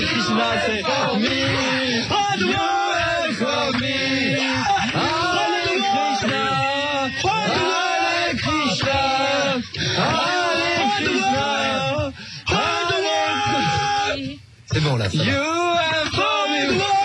Krishna, c'est me. You and for me. Hare Krishna. Hare Krishna. Hare Krishna. C'est bon là. You and for me.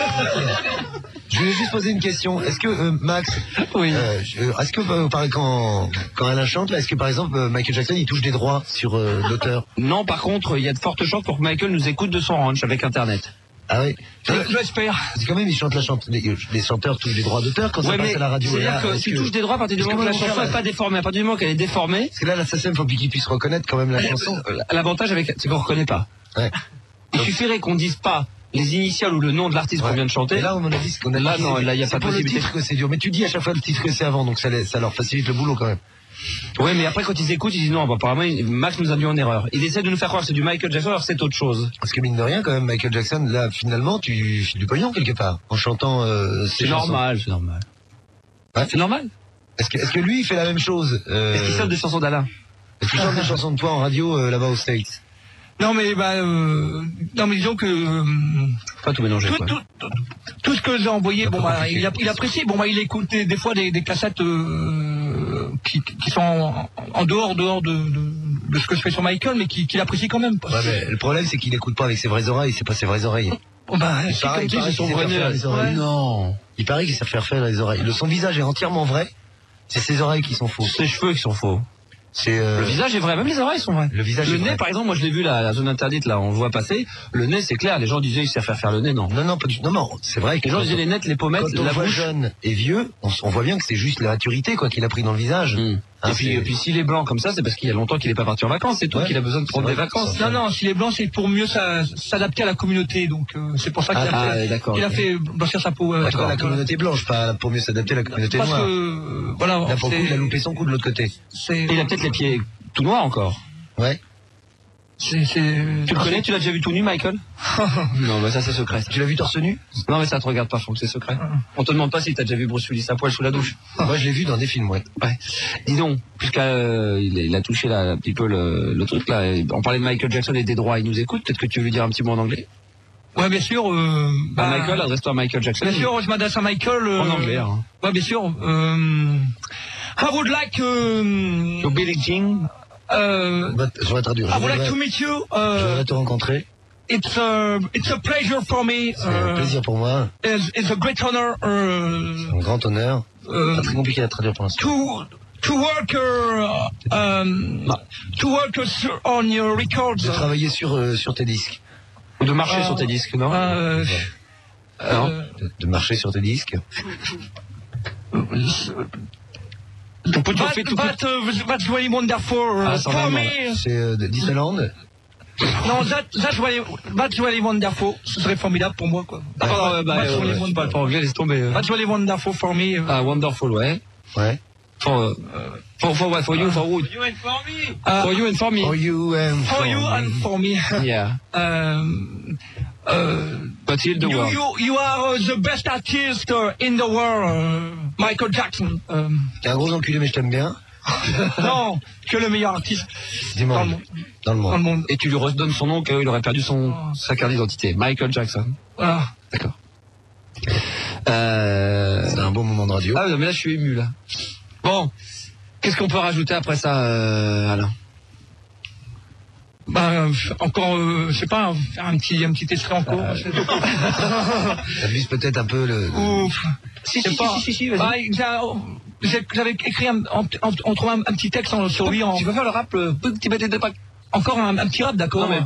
Je voulais juste poser une question. Est-ce que Max, oui. Est-ce que quand Alain chante là, est-ce que par exemple Michael Jackson il touche des droits sur l'auteur? Non, par contre, il y a de fortes chances pour que Michael nous écoute de son ranch avec Internet. Ah oui. Je l'espère. C'est quand même ils chantent les chanteurs touchent des droits d'auteur quand ça passe à la radio. C'est-à-dire que tu touches des droits à partir du moment où la chanson n'est pas déformée. À partir du moment qu'elle est déformée. Parce que là, l'assassin, il faut qu'il puisse reconnaître quand même la chanson. L'avantage c'est qu'on ne reconnaît pas. Ouais. Il suffirait qu'on dise pas les initiales ou le nom de l'artiste qu'on vient de chanter. Et là, on a dit qu'on a là, non, là, il n'y a pas de possibilité. Le titre que c'est dur. Mais tu dis à chaque fois le titre que c'est avant, donc ça leur facilite le boulot quand même. Ouais, mais après, quand ils écoutent, ils disent non, apparemment, Max nous a mis en erreur. Ils essaient de nous faire croire que c'est du Michael Jackson, alors c'est autre chose. Parce que mine de rien, quand même, Michael Jackson, là, finalement, tu files du pognon quelque part, en chantant c'est normal, c'est normal. Ouais. C'est normal. Est-ce que lui, il fait la même chose Est-ce qu'il chante des chansons d'Alain? Est-ce qu'il chante des chansons de toi en radio, là-bas aux States? Non mais non mais disons que pas tout mélanger. Tout ce que j'ai envoyé, il apprécie. Il écoute des fois des cassettes qui sont en dehors de ce que je fais sur Michael, mais qu'il apprécie quand même. Ouais, mais le problème c'est qu'il écoute pas avec ses vraies oreilles, c'est pas ses vraies oreilles. Il paraît non. Il paraît qu'il sait faire les oreilles. Son visage est entièrement vrai. C'est ses oreilles qui sont fausses. Ses cheveux qui sont faux. Le visage est vrai, même les oreilles sont vraies. Le nez, par exemple, moi je l'ai vu la zone interdite là, on voit passer. Le nez, c'est clair. Les gens disaient il sait faire le nez, non. Non, pas du tout. Non, c'est vrai que les gens disaient les nets, les pommettes, quand on la voit bouche. Jeune et vieux, on voit bien que c'est juste la maturité quoi qu'il a pris dans le visage. Et puis s'il est blanc comme ça, c'est parce qu'il y a longtemps qu'il n'est pas parti en vacances, c'est tout, qu'il a besoin de prendre des vacances. Non, s'il est blanc, c'est pour mieux s'adapter à la communauté, donc c'est pour ça qu'il a fait blanchir sa peau. D'accord, la communauté blanche, pas pour mieux s'adapter à la communauté noire. Parce que voilà, il a loupé son coup de l'autre côté. Il a peut-être les pieds tout noirs encore. Ouais. Tu le connais, tu l'as déjà vu tout nu, Michael? Non, ça c'est secret. Tu l'as vu torse nu? Non, mais ça te regarde pas, Franck, c'est secret. On te demande pas si t'as déjà vu Bruce Willis à poil sous la douche. Moi, je l'ai vu dans des films, ouais. Dis donc, puisqu'il a touché là, un petit peu le truc là, on parlait de Michael Jackson et des droits, il nous écoute, peut-être que tu veux lui dire un petit mot en anglais? Ouais, bien sûr. Michael, adresse-toi à Michael Jackson. Bien sûr, je m'adresse à Michael. En anglais, hein. Ouais, bien sûr. I would like to Billie Jean. Je vais traduire. I would like to meet you. Je voudrais te rencontrer. It's a pleasure for me. C'est un plaisir pour moi. It's a great honor. Un grand honneur. Pas très compliqué à traduire pour l'instant. To work on your records. De travailler sur tes disques. Ou de marcher sur tes disques, non? De marcher sur tes disques. That's really wonderful for me. C'est Disneyland. Non, that's really wonderful. Ce serait formidable pour moi, quoi. Je parle pas anglais, laisse tomber. That's really wonderful for me. Wonderful, ouais. Ouais. For what? For you, for wood. For you and for me. For you and for me. For you and for me. Yeah. But heal the world. You are the best artist in the world, Michael Jackson. T'es un gros enculé, mais je t'aime bien. Non, que le meilleur artiste dans le monde. Et tu lui redonnes son nom qu'il aurait perdu sa carte d'identité. Michael Jackson. Voilà. D'accord. C'est un bon moment de radio. Ah, mais là, je suis ému, là. Bon. Qu'est-ce qu'on peut rajouter après ça, Alain? Encore, je sais pas, faire un petit extrait encore. Ça vise peut-être un peu le... Si, vas-y. J'avais écrit on trouve un petit texte sur lui en... Tu vas faire le rap, encore un petit rap, d'accord? Non, mais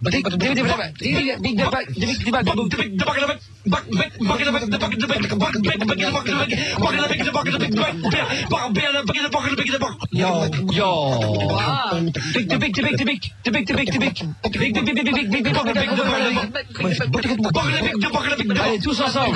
Allez, tous ensemble.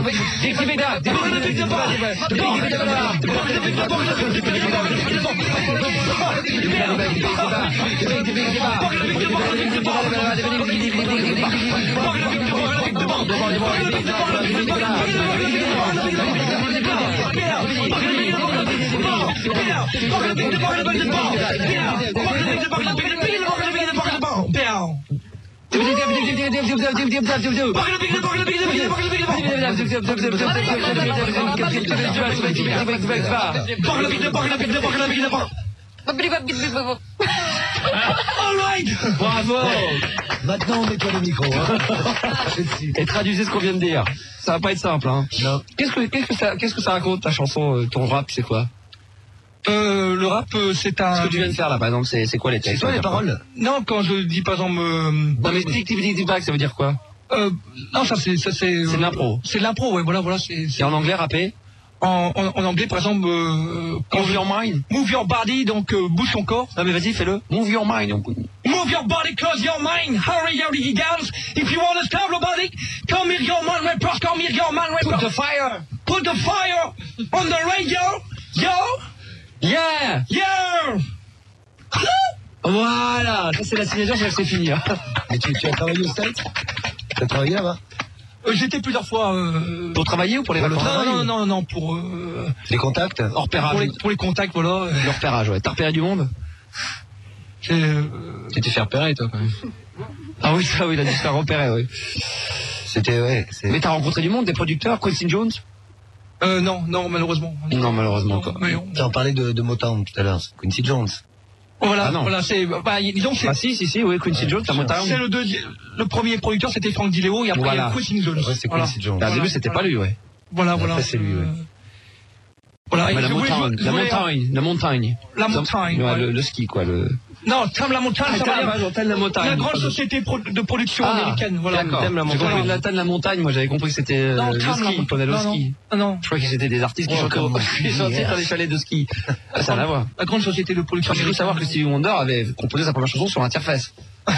Bravo. Maintenant, on nettoie le micro. Hein. Et traduisez ce qu'on vient de dire. Ça va pas être simple, hein. Non. Qu'est-ce que ça raconte, ta chanson, ton rap, c'est quoi? Le rap, c'est un... Ce que tu viens de faire, là, par exemple, c'est quoi les textes? C'est quoi les paroles? Non, quand je dis, par exemple... Non, mais tic-tic-tic-tac, ça veut dire quoi? non, ça c'est... C'est de l'impro. C'est de l'impro, ouais, voilà, c'est... Et en anglais, rappé? En anglais, par exemple... Move your mind. Move your body, donc bouge ton corps. Non, mais vas-y, fais-le. Move your mind. Move your body, close your mind. Hurry, hurry, dance. If you want to stop the body, come here, your man rappers, come here, your man rappers. Put the fire. Put the fire on the radio. Yo. Yeah. Yeah. Voilà. Ça, c'est la signature, c'est fini. Hein. Mais tu as travaillé au States? Tu as travaillé là-bas? J'étais plusieurs fois... Pour travailler ou pour les vacances? Non, pour... Les contacts? Hors repérage. Pour les contacts, voilà. Le repérage, ouais. T'as repéré du monde? Tu t'es fait repérer, toi, quand même. Ah oui, ça, oui, il a dû se faire repérer, oui. C'était, ouais. Mais t'as rencontré du monde, des producteurs, Quincy Jones? Non, malheureusement. Non, malheureusement, quoi. Tu en parlais de Motown tout à l'heure, Quincy Jones. Voilà, ah non. Voilà, c'est, disons que c'est... Ah si, oui, Quincy Jones, à Motown. C'est le premier producteur, c'était Frank DiLeo, et après, voilà. il y a Quincy Jones. Ouais, c'est Quincy Jones. Au début, c'était pas lui, ouais. Voilà. Après, c'est lui, ouais. Voilà. Mais la montagne. Ouais, le ski, quoi, Non, t'aimes la montagne, ça va dire... T'aimes la montagne. La grande société de production américaine, voilà. D'accord. T'aimes la montagne. T'aimes la montagne, moi j'avais compris que c'était le ski, qu'on allait au ski. Non. Je crois que c'était des artistes qui chantaient dans les chalets de ski. Ça n'a à voir. La grande société de production américaine. J'ai cru savoir que Stevie Wonder avait composé sa première chanson sur Interface.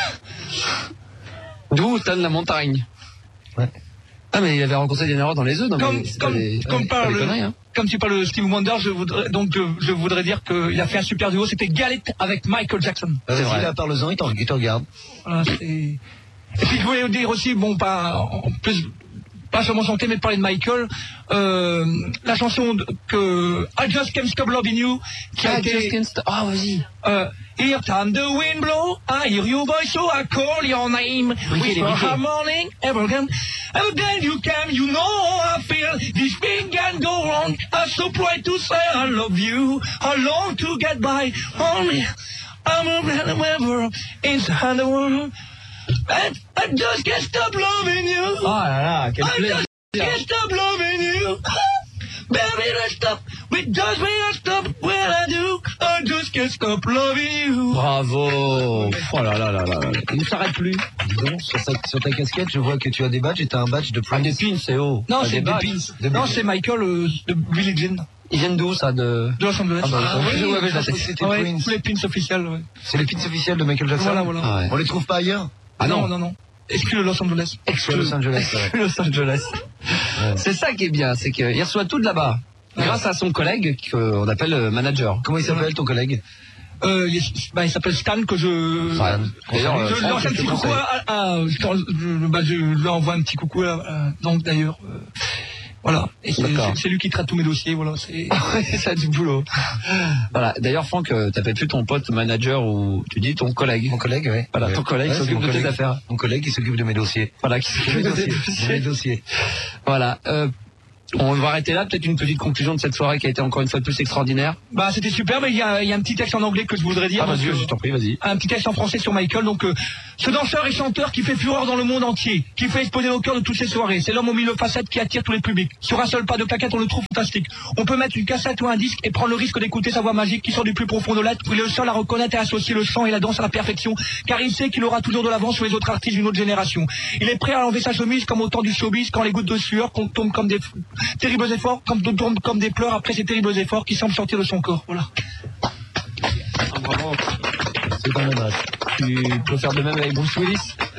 D'où T'aimes la montagne. Ouais. Ah, mais il avait rencontré Diana Ross dans les œufs, Comme tu parles de Stevie Wonder, je voudrais dire qu'il a fait un super duo, c'était Galit avec Michael Jackson. C'est vrai. Là, parle-en, il te regarde. Voilà, et puis je voulais dire aussi, pas seulement chanter, mais parler de Michael, la chanson que I Just Can't Stop Loving You, qui a été... Ah, vas-y. Here time the wind blow, I hear your voice, so I call your name. Whisper morning, ever again you come, you know how I feel. This thing can go wrong. I'm so proud to say I love you. I long to get by. Only I'm a better member inside the world. I just can't stop loving you. Oh là là, quel plaisir. I just can't stop loving you. Baby, let's stop. We just can't stop when I do. I just can't stop loving you. Bravo. Oh là là là là. Il ne s'arrête plus. Dis donc, sur ta casquette, je vois que tu as des badges et tu as un badge de Prince. Des pins, c'est haut. Non, c'est des pins. Non, c'est Michael de Billie Jean. Ils viennent d'où, ça, de Los Angeles. C'était Prince. Tous les pins officiels, ouais. C'est les pins officiels de Michael Jackson. Voilà. Ah ouais. On les trouve pas ailleurs? Ah non. Exclu Los Angeles. Exclu Los Angeles. Los Angeles. Ouais. C'est ça qui est bien, c'est qu'il reçoit tout de là-bas. Grâce à son collègue qu'on appelle manager. Comment il s'appelle, ton collègue? Il s'appelle Stan, que je... D'ailleurs, je lui envoie un petit coucou je lui envoie un petit coucou, donc d'ailleurs... Voilà, et c'est lui qui traite tous mes dossiers, voilà, ça a du boulot. Voilà, d'ailleurs Franck, t'appelles plus ton pote manager ou tu dis ton collègue. Mon collègue, oui. Voilà, ton collègue s'occupe de tes affaires. Mon collègue qui s'occupe de mes dossiers. Voilà, qui s'occupe de mes dossiers. Voilà, on va arrêter là, peut-être une petite conclusion de cette soirée qui a été encore une fois de plus extraordinaire. C'était super, mais il y a un petit texte en anglais que je voudrais dire. Ah vas-y, je t'en prie, vas-y. Un petit texte en français sur Michael, donc Ce danseur et chanteur qui fait fureur dans le monde entier, qui fait exploser nos cœurs de toutes ces soirées. C'est l'homme aux mille facettes qui attire tous les publics. Sur un seul pas de claquette, on le trouve fantastique. On peut mettre une cassette ou un disque et prendre le risque d'écouter sa voix magique qui sort du plus profond de l'être. Il est le seul à reconnaître et associer le chant et la danse à la perfection, car il sait qu'il aura toujours de l'avance sur les autres artistes d'une autre génération. Il est prêt à enlever sa chemise comme au temps du showbiz, quand les gouttes de sueur tombent comme des terribles efforts, tombent comme des pleurs après ces terribles efforts qui semblent sortir de son corps. Voilà. Bravo. C'est pas mal. Tu peux faire de même avec Bruce Willis.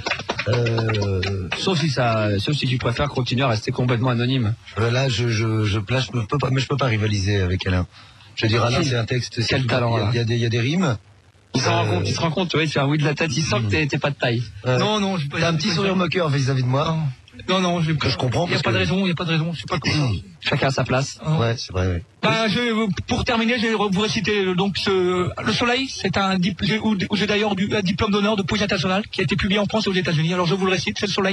Sauf si tu préfères continuer à rester complètement anonyme. Là, je peux pas, mais je peux pas rivaliser avec Alain. Je veux dire, Alain, c'est un texte. Quel talent, là. Il y a des rimes. Il se rend compte, tu vois, il fait un oui de la tête, il sent que t'es pas de taille. Non, t'as un petit sourire moqueur vis-à-vis de moi. Non, que je comprends. Il n'y a pas de raison, je sais pas comment. Chacun à sa place. Ouais, c'est vrai, ouais. Ben, pour terminer, je vais vous réciter donc Le Soleil, c'est un où j'ai d'ailleurs un diplôme d'honneur de poésie internationale qui a été publié en France et aux États-Unis. Alors je vous le récite, c'est Le Soleil.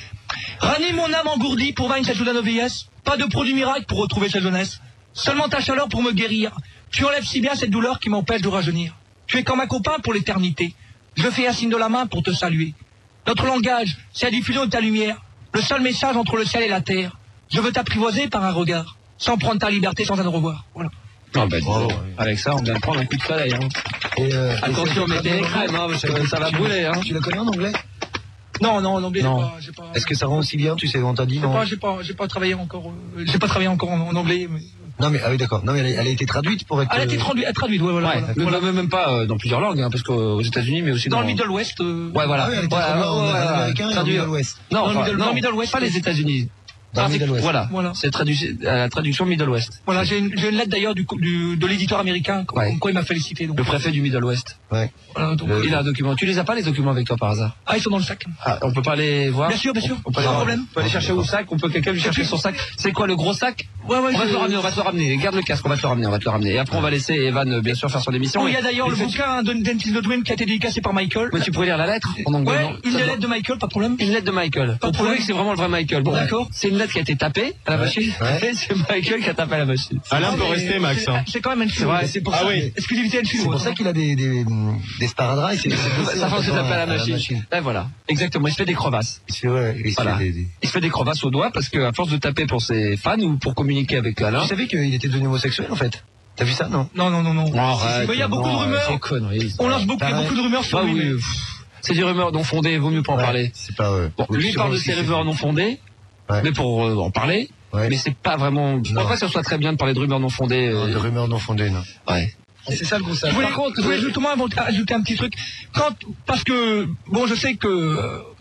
Ranime mon âme engourdie pour vaincre cette soudaine vieillesse. Pas de produit miracle pour retrouver sa jeunesse. Seulement ta chaleur pour me guérir. Tu enlèves si bien cette douleur qui m'empêche de rajeunir. Tu es comme un copain pour l'éternité. Je fais un signe de la main pour te saluer. Notre langage, c'est la diffusion de ta lumière. Le seul message entre le ciel et la terre. Je veux t'apprivoiser par un regard, sans prendre ta liberté sans un au revoir. Voilà. Non, ben, avec ça, on vient de prendre un coup de soleil. Hein. Attention, mettez les crèmes, hein, parce que ça va brûler. Hein. Tu le connais en anglais? Non, en anglais, j'ai pas. Est-ce que ça rend aussi bien? Tu sais, on t'a dit non? J'ai pas travaillé encore. J'ai pas travaillé encore en anglais. Mais... Non, mais ah oui, d'accord. Non, mais elle a été traduite pour être. Elle a été traduite, ouais, voilà. Ouais, même pas dans plusieurs langues, hein, parce qu'aux États-Unis, mais aussi dans le Middle West. Ouais, voilà. Ah oui, elle était américain et dans le Middle West. Non, dans Middle West, pas les États-Unis. Dans Middle West. Voilà. C'est la traduction Middle West. Voilà, j'ai une lettre d'ailleurs de l'éditeur américain, quoi il m'a félicité. Donc. Le préfet du Middle West. Ouais. Voilà, donc, il a un document. Tu les as pas les documents avec toi par hasard? Ah, ils sont dans le sac. Ah, on peut pas les voir? Bien sûr. Sans problème. On peut aller chercher au sac. Quelqu'un lui chercher son sac. C'est quoi le gros sac? Ouais. On va te le ramener. Garde le casque, on va te le ramener. Et après, on va laisser Evan, bien sûr, faire son émission. Il y a d'ailleurs le bouquin de Dennis Nodwin qui a été dédicacé par Michael. Mais tu pourrais lire la lettre en anglais? Ouais, une lettre de Michael, pas de problème. Une lettre de Michael. Pour prouver que c'est vraiment le vrai Michael. Bon, d'accord. C'est une lettre qui a été tapée à la machine. Ouais. C'est Michael qui a tapé à la machine. Alain peut rester, Max. C'est quand même un C'est vrai, c'est pour ça. Oui. Exclusivité à C'est pour ça qu'il a des sparadraps. Ça fait taper à la machine. Et voilà. Exactement. Il se fait des crevasses. Voilà. Il se fait des crevasses au doigt parce qu'à force de taper pour ses fans ou pour communiquer avec Alain. Tu savais qu'il était devenu homosexuel en fait? T'as vu ça? Non. Non. Arrête, il y a beaucoup de rumeurs. C'est conneries. On lance beaucoup de rumeurs sur lui. Oui. C'est des rumeurs non fondées, vaut mieux pas en parler. C'est pas Bon, lui parle de ces rumeurs non fondées, mais pour en parler. Ouais. Mais c'est pas vraiment. Je pense pas que ça soit très bien de parler de rumeurs non fondées. De rumeurs non fondées, non. Ouais. C'est ça le gros sac. Par contre, je voulais justement ajouter un petit truc. Parce que, bon, je sais que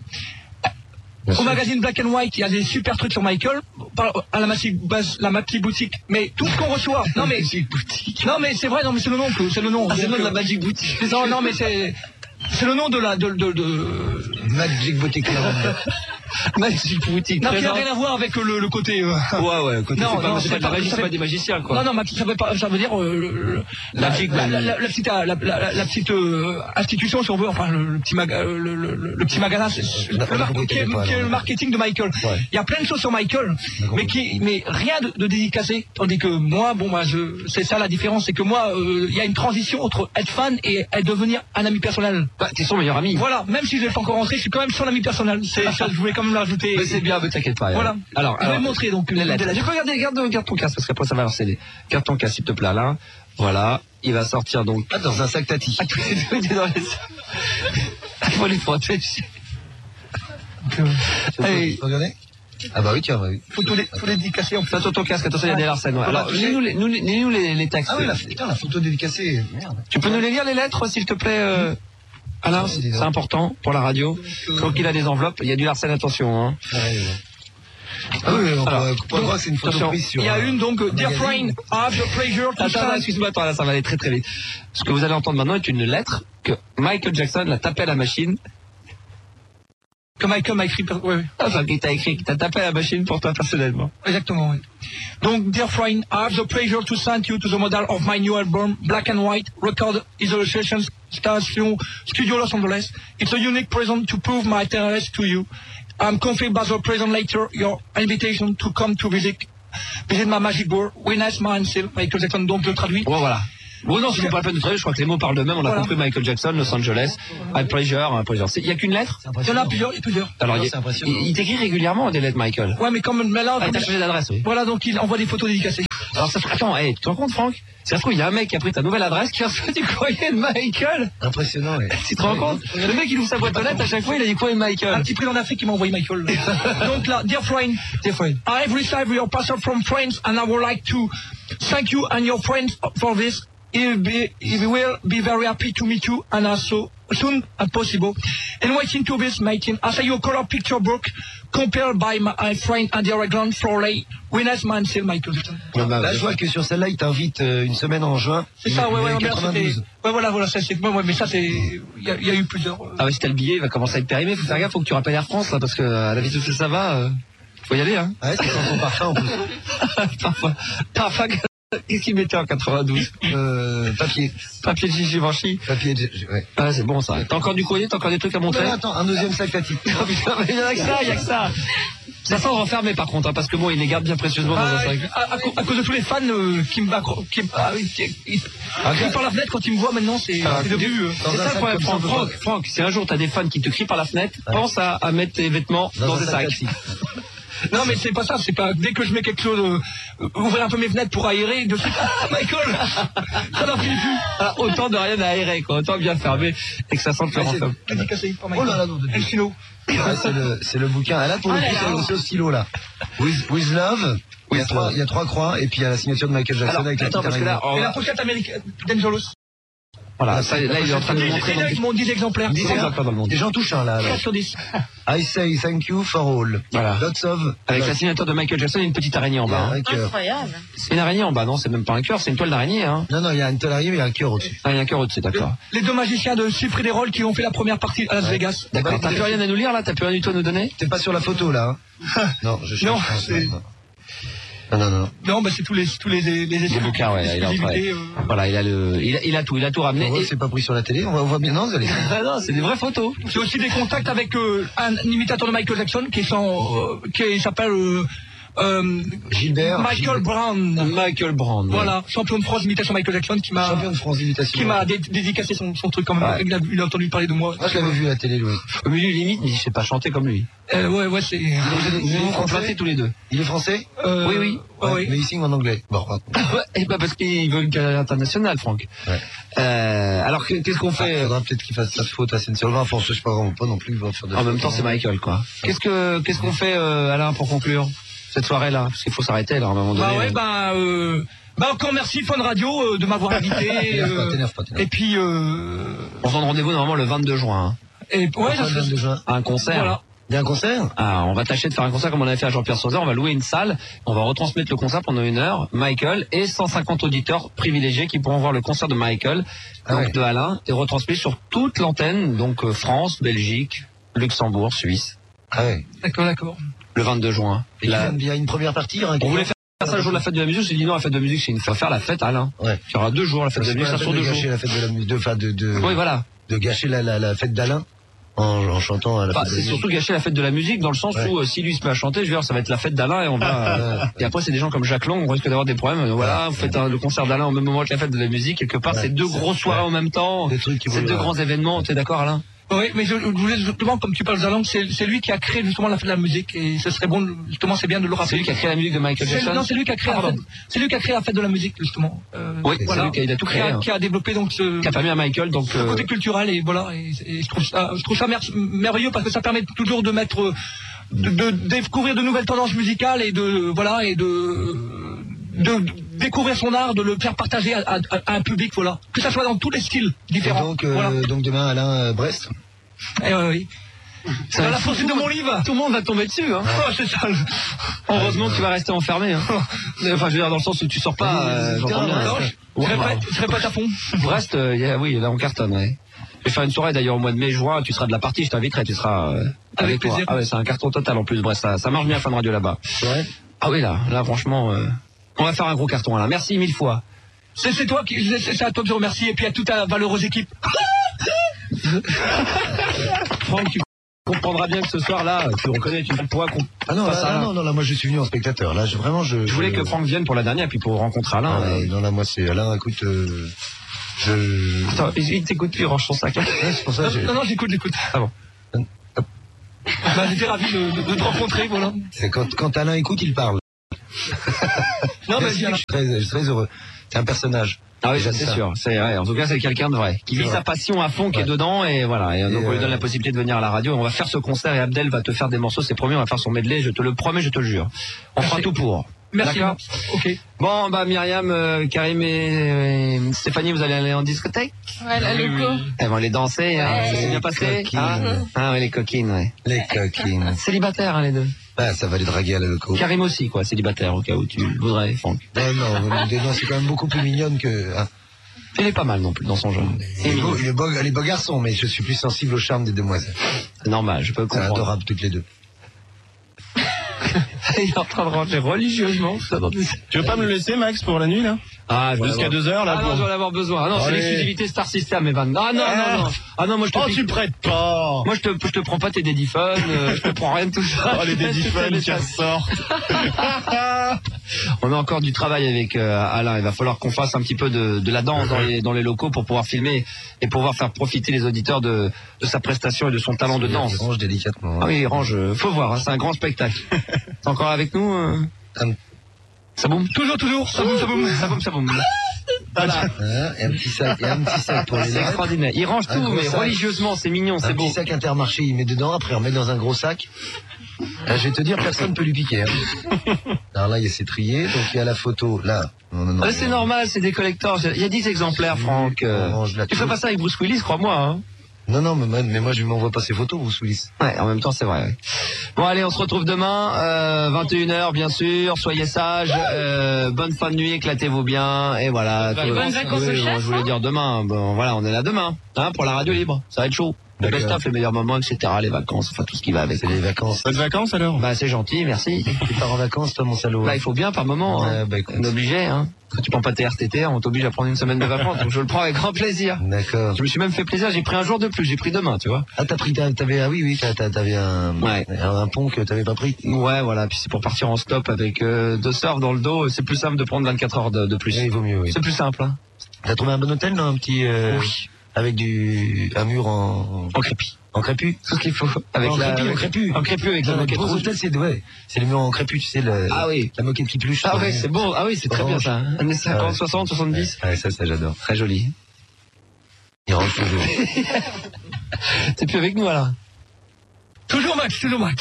au magazine Black and White, il y a des super trucs sur Michael, à la Magic Boutique, mais tout ce qu'on reçoit. Non mais c'est vrai, c'est le nom c'est le nom. C'est le nom de la Magic Boutique. Non mais c'est le nom de Magic Boutique. Magic Boutique. Non, qui n'a rien à voir avec le côté. Ouais, côté. Non, c'est pas de la magie, c'est pas des magiciens, quoi. Non, ça veut dire la petite institution, si on veut, enfin le petit magasin, qui est le marketing de Michael. Il y a plein de choses sur Michael, mais rien de dédicacé. Tandis que moi, c'est ça la différence, c'est que moi, il y a une transition entre être fan et devenir un ami personnel. T'es son meilleur ami. Voilà, même si je l'ai pas encore rentré, je suis quand même son ami personnel. Je voulais quand même l'ajouter. Mais c'est bien, ne t'inquiète pas. Voilà. Alors, je vais montrer donc les lettres. Garde ton casque parce qu'après ça va harceler. Garde ton casque s'il te plaît, Alain. Voilà, il va sortir donc. Ah, dans un sac Tati. Dans les sacs. Il faut les protéger. Regardez. Ah bah oui, tiens, oui. Faut les dédicacer en fait. Attends ton casque, attention, il y a des Larsen. Alors, lis-nous les textes. Ah oui, la photo dédicacée. Merde. Tu peux nous les lire les lettres, s'il te plaît, Alain, c'est important pour la radio. Donc il a des enveloppes, il y a du Larsen, attention. Hein. Ah oui, pourquoi c'est une photo prise sur. Il y a une donc, Dear friend, have the pleasure to Attends, excuse-moi, attends, là, ça va aller très très vite. Ce que vous allez entendre maintenant est une lettre que Michael Jackson l'a tapée à la machine. Que Michael m'a écrit, oui. Enfin, qui t'a écrit, qui t'a tapé à la machine pour toi personnellement. Exactement, oui. Donc, dear friend, I have the pleasure to send you to the model of my new album, Black and White, Record Isolation Station, Studio Los Angeles. It's a unique present to prove my interest to you. I'm confirmed by the present later your invitation to come to visit my magic board, witness my seal. Michael Jackson, donc je traduis. Oh, voilà. Bon, non, c'est pas la peine de travailler, je crois que les mots parlent d'eux-mêmes, on a compris Michael Jackson, Los Angeles, pleasure. Il y a qu'une lettre? Il y en a plusieurs, Alors, il t'écrit régulièrement des lettres, Michael. Ouais, mais comme, mais là, il t'a changé d'adresse, oui. Voilà, donc il envoie des photos dédicacées. Alors, attends, tu te rends compte, Franck? C'est parce qu'il y a un mec qui a pris ta nouvelle adresse qui a fait du courrier de Michael. Impressionnant, ouais. Tu te rends compte? Le mec, il ouvre sa boîte aux lettres, à chaque fois, il a dit courrier de Michael. Un petit prix en Afrique qui m'a envoyé Michael. Donc là, dear friend, I have received your parcel from France and I would like to thank you and your friends for this. He will be very happy to meet you and also soon as possible. And waiting to this meeting, I say your color picture book compared by my friend and the Oregon Florley, Winners Man, c'est Michael Jackson. Là, je vois que sur celle-là, il t'invite une semaine en juin. C'est ça, ouais, voilà, ça c'est, ouais, mais ça c'est, il y a eu plusieurs. Ah ouais, si t'as le billet, il va commencer à être périmé, faut faire gaffe, faut que tu rappelles Air France, là, parce que à la vitesse que ça va, faut y aller, hein. Ouais, c'est dans son parfum, en plus. Parfum. Qu'est-ce qu'il mettait en 92? Papier de Givenchy. Ouais. Ah, c'est bon, ça. T'as encore du courrier, t'as encore des trucs à montrer? Non, attends, un deuxième sac à titre. Il y a que ça. Ça sent renfermé par contre, hein, parce que bon, il les garde bien précieusement dans un sac. À cause de tous les fans qui partent par la fenêtre quand ils me voient maintenant, c'est devenu. C'est ça le problème, Franck, si un jour t'as des fans qui te crient par la fenêtre, pense à mettre tes vêtements dans des sacs. Non mais c'est pas ça, c'est pas dès que je mets quelque chose, ouvrir un peu mes fenêtres pour aérer, de suite, Michael, ça n'en finit plus. Ah, autant de rien à aérer, quoi, autant bien fermer et que ça sente le renferme. Oh là là, El stylo. C'est le bouquin. Ah, là pour le coup, c'est au stylo là. With Love. Il y a trois croix et puis il y a la signature de Michael Jackson avec la petite araignée. Et la pochette américaine d'Angelos. Voilà, ça, là, il est en train de montrer. 10 exemplaires. 10 exemplaires dans le monde. Et j'en touche un, là. 4 sur 10. I say thank you for all. Voilà. Lots of. Avec la signature de Michael Jackson et une petite araignée en bas. Incroyable. C'est une araignée en bas, non? C'est même pas un cœur, c'est une toile d'araignée, hein. Non, il y a une toile d'araignée, mais il y a un cœur au-dessus. Ah, il y a un cœur au-dessus, d'accord. Les deux magiciens de Cypre des Rôles qui ont fait la première partie à Las Vegas. D'accord. T'as plus rien à nous lire, là? T'as plus rien du tout à nous donner? T'es pas sur la photo, là, hein? Non, je cherche. Non. Non, bah c'est tous les bouquins, ouais, voilà, il a tout ramené. Et c'est pas pris sur la télé, on voit bien, non, vous allez. Non, c'est des vraies photos. J'ai aussi des contacts avec un imitateur de Michael Jackson qui s'appelle Gilbert. Michael Brown. Voilà, champion de France imitation Michael Jackson qui m'a dédicacé son truc quand même. Ouais. Il a entendu parler de moi. Moi je l'avais vu à la télé, lui. Mais lui limite, mais il sait pas chanter comme lui. Ouais, c'est. Ils sont plantés tous les deux. Il est français? Oui. Ouais, mais il signe en anglais. Bon. Et bah parce qu'il veut une carrière internationale, Franck. Ouais. Alors qu'est-ce qu'on fait? Il faudra peut-être qu'il fasse sa faute à Seine-sur-Oise. Enfin, je sais pas vraiment pas non plus. En même temps, c'est Michael, quoi. Qu'est-ce qu'on fait, Alain, pour conclure cette soirée-là? Parce qu'il faut s'arrêter, là, à un moment donné. Encore merci Fun Radio de m'avoir invité. Et puis on se donne rendez-vous normalement le 22 juin. Hein. Et ouais, le 22 juin. Un concert. Voilà. Il y a un concert? Ah, on va tâcher de faire un concert comme on avait fait à Jean-Pierre Sauzet. On va louer une salle. On va retransmettre le concert pendant 1 heure. Michael et 150 auditeurs privilégiés qui pourront voir le concert de Michael, de Alain, et retransmis sur toute l'antenne, donc France, Belgique, Luxembourg, Suisse. Ah ouais. D'accord. Le 22 juin. Il y a une première partie. On voulait faire ça le jour de la fête de la musique. J'ai dit non, la fête de la musique, faut faire la fête, Alain. Ouais. Il y aura 2 jours la fête de la musique, ça sur 2 jours. La fête de la musique, oui, voilà. De gâcher la fête d'Alain. En chantant à la fête de la musique. C'est surtout gâcher la fête de la musique dans le sens où si lui se met à chanter, je veux dire, ça va être la fête d'Alain et on va et après c'est des gens comme Jacques Lang, on risque d'avoir des problèmes. Voilà, vous faites le concert d'Alain au même moment que la fête de la musique, quelque part c'est 2 grosses soirées en même temps, c'est 2 grands événements. T'es d'accord, Alain? Oui, mais je voulais justement, comme tu parles d'Alain, c'est lui qui a créé justement la fête de la musique et ce serait bon, justement, c'est bien de le rappeler. C'est lui qui a créé la musique de Michael Jackson. Non, c'est lui qui a créé la fête de la musique justement. Oui, c'est lui qui a tout créé. Qui a développé donc qui a permis à Michael donc le côté culturel et voilà. Et je trouve ça merveilleux parce que ça permet toujours de mettre, de découvrir de nouvelles tendances musicales et de découvrir son art, de le faire partager à un public, voilà. Que ça soit dans tous les styles différents. Donc demain, Alain, Brest. Oui. C'est la poursuite de mon livre. Tout le monde va tomber dessus, hein. Oh, c'est ça. Heureusement que tu vas rester enfermé, hein. Enfin, je veux dire, dans le sens où tu sors pas, j'entends bien. Je serai pas à fond. Brest, oui, là, on cartonne, ouais. Je vais faire une soirée d'ailleurs au mois de mai, juin, tu seras de la partie, je t'inviterai, tu seras avec toi. Ah ouais, c'est un carton total en plus, Brest, ça marche bien Fun Radio là-bas. Ouais. Ah oui, là, franchement, on va faire un gros carton, là. Merci 1000 fois. C'est à toi que je remercie et puis à toute ta valeureuse équipe. Franck, comprendras bien que ce soir-là, tu reconnais, tu pourras là, moi je suis venu en spectateur. Là, je voulais que Franck vienne pour la dernière, puis pour rencontrer Alain. Moi c'est Alain, écoute, Attends, il t'écoute plus, il range son sac. C'est pour ça que Non, j'écoute. Ah bon. J'étais ravi de te rencontrer, voilà. C'est quand Alain écoute, il parle. Non, mais je suis très heureux. C'est un personnage. Ah oui, c'est sûr. C'est vrai. En tout cas, c'est quelqu'un de vrai. Qui vit sa passion à fond, qui est dedans, et voilà. Et donc, on lui donne la possibilité de venir à la radio. On va faire ce concert et Abdel va te faire des morceaux. C'est promis, on va faire son medley. Je te le promets, je te le jure. On fera tout pour. Merci. D'accord. Ok. Bon, Myriam, Karim et Stéphanie, vous allez aller en discothèque? Ouais, la loco. Elles vont aller danser, hein. Ça s'est bien passé? Ah, ouais, les coquines, ouais. Les coquines. Célibataires, hein, les deux. Ah, ça va les draguer à la loco. Karim aussi, quoi, célibataire, au cas où tu voudrais, Franck. Non, c'est quand même beaucoup plus mignonne que... Hein. Elle est pas mal non plus dans son jeu. Il est beau garçon, mais je suis plus sensible au charme des demoiselles. C'est normal, je peux comprendre. C'est adorable toutes les deux. Il est en train de ranger religieusement. Tu veux pas me le laisser, Max, pour la nuit, là? Jusqu'à 2h, là. Non, je vais en avoir besoin. Ah non, c'est l'exclusivité Star System, Evan. Ah non. Ah non, moi je te tu prêtes pas. Moi je te prends pas tes Daddyphone, je te prends rien de tout ça. Oh, les Daddyphone qui ressortent. On a encore du travail avec Alain. Il va falloir qu'on fasse un petit peu de la danse dans les locaux pour pouvoir filmer et pouvoir faire profiter les auditeurs de sa prestation et de son talent de danse. Il range délicatement. Ah oui, il range. Faut voir, c'est un grand spectacle. T'es encore avec nous Ça boum. Toujours. Ça boum. Voilà. Et un petit sac pour les C'est extraordinaire. Il range tout, mais religieusement, c'est mignon, c'est beau. Un petit sac Intermarché, il met dedans, après on met dans un gros sac. Là, je vais te dire, personne ne peut lui piquer. Hein. Alors là, il y a ses triés, donc il y a la photo, là. Non, c'est normal, c'est des collectors. Il y a 10 exemplaires, Franck. Tu fais pas ça avec Bruce Willis, crois-moi. Hein. Non, mais moi je m'envoie pas ces photos, Bruce Willis. Ouais, en même temps, c'est vrai. Ouais. Bon, allez, on se retrouve demain, 21h, bien sûr. Soyez sages. Bonne fin de nuit, éclatez-vous bien. Et voilà. Bonnes vacances au chef. Je voulais dire demain. Bon, voilà, on est là demain, hein, pour la radio libre. Ça va être chaud. Le best-of, les meilleurs moments, etc., les vacances, enfin tout ce qui va avec. C'est les vacances. Bonnes vacances alors? C'est gentil, merci. Tu pars en vacances, toi, mon salaud? Il faut bien par moment. Hein. On est obligé, hein. Quand tu prends pas tes RTT, on t'oblige à prendre une semaine de vacances, donc je le prends avec grand plaisir. D'accord. Je me suis même fait plaisir, j'ai pris un jour de plus, j'ai pris demain, tu vois. Ah, t'avais un pont que t'avais pas pris? Ouais, voilà, puis c'est pour partir en stop avec 2 surf dans le dos, c'est plus simple de prendre 24 heures de plus. Oui, il vaut mieux, oui. C'est plus simple, hein. T'as trouvé un bon hôtel, non? Un petit, oui. Avec un mur en crépi. En crépu? Tout ce qu'il faut. Avec en crépu. En crépu avec la moquette rouge. Hôtel, c'est le mur en crépu, tu sais, ah oui. La moquette qui pluche. Ah ouais, c'est bon. Ah oui, c'est très bien ça. Années 50, 60, 70. Ouais, ça j'adore. Très joli. Il rentre toujours. T'es plus avec nous, alors? Toujours Max.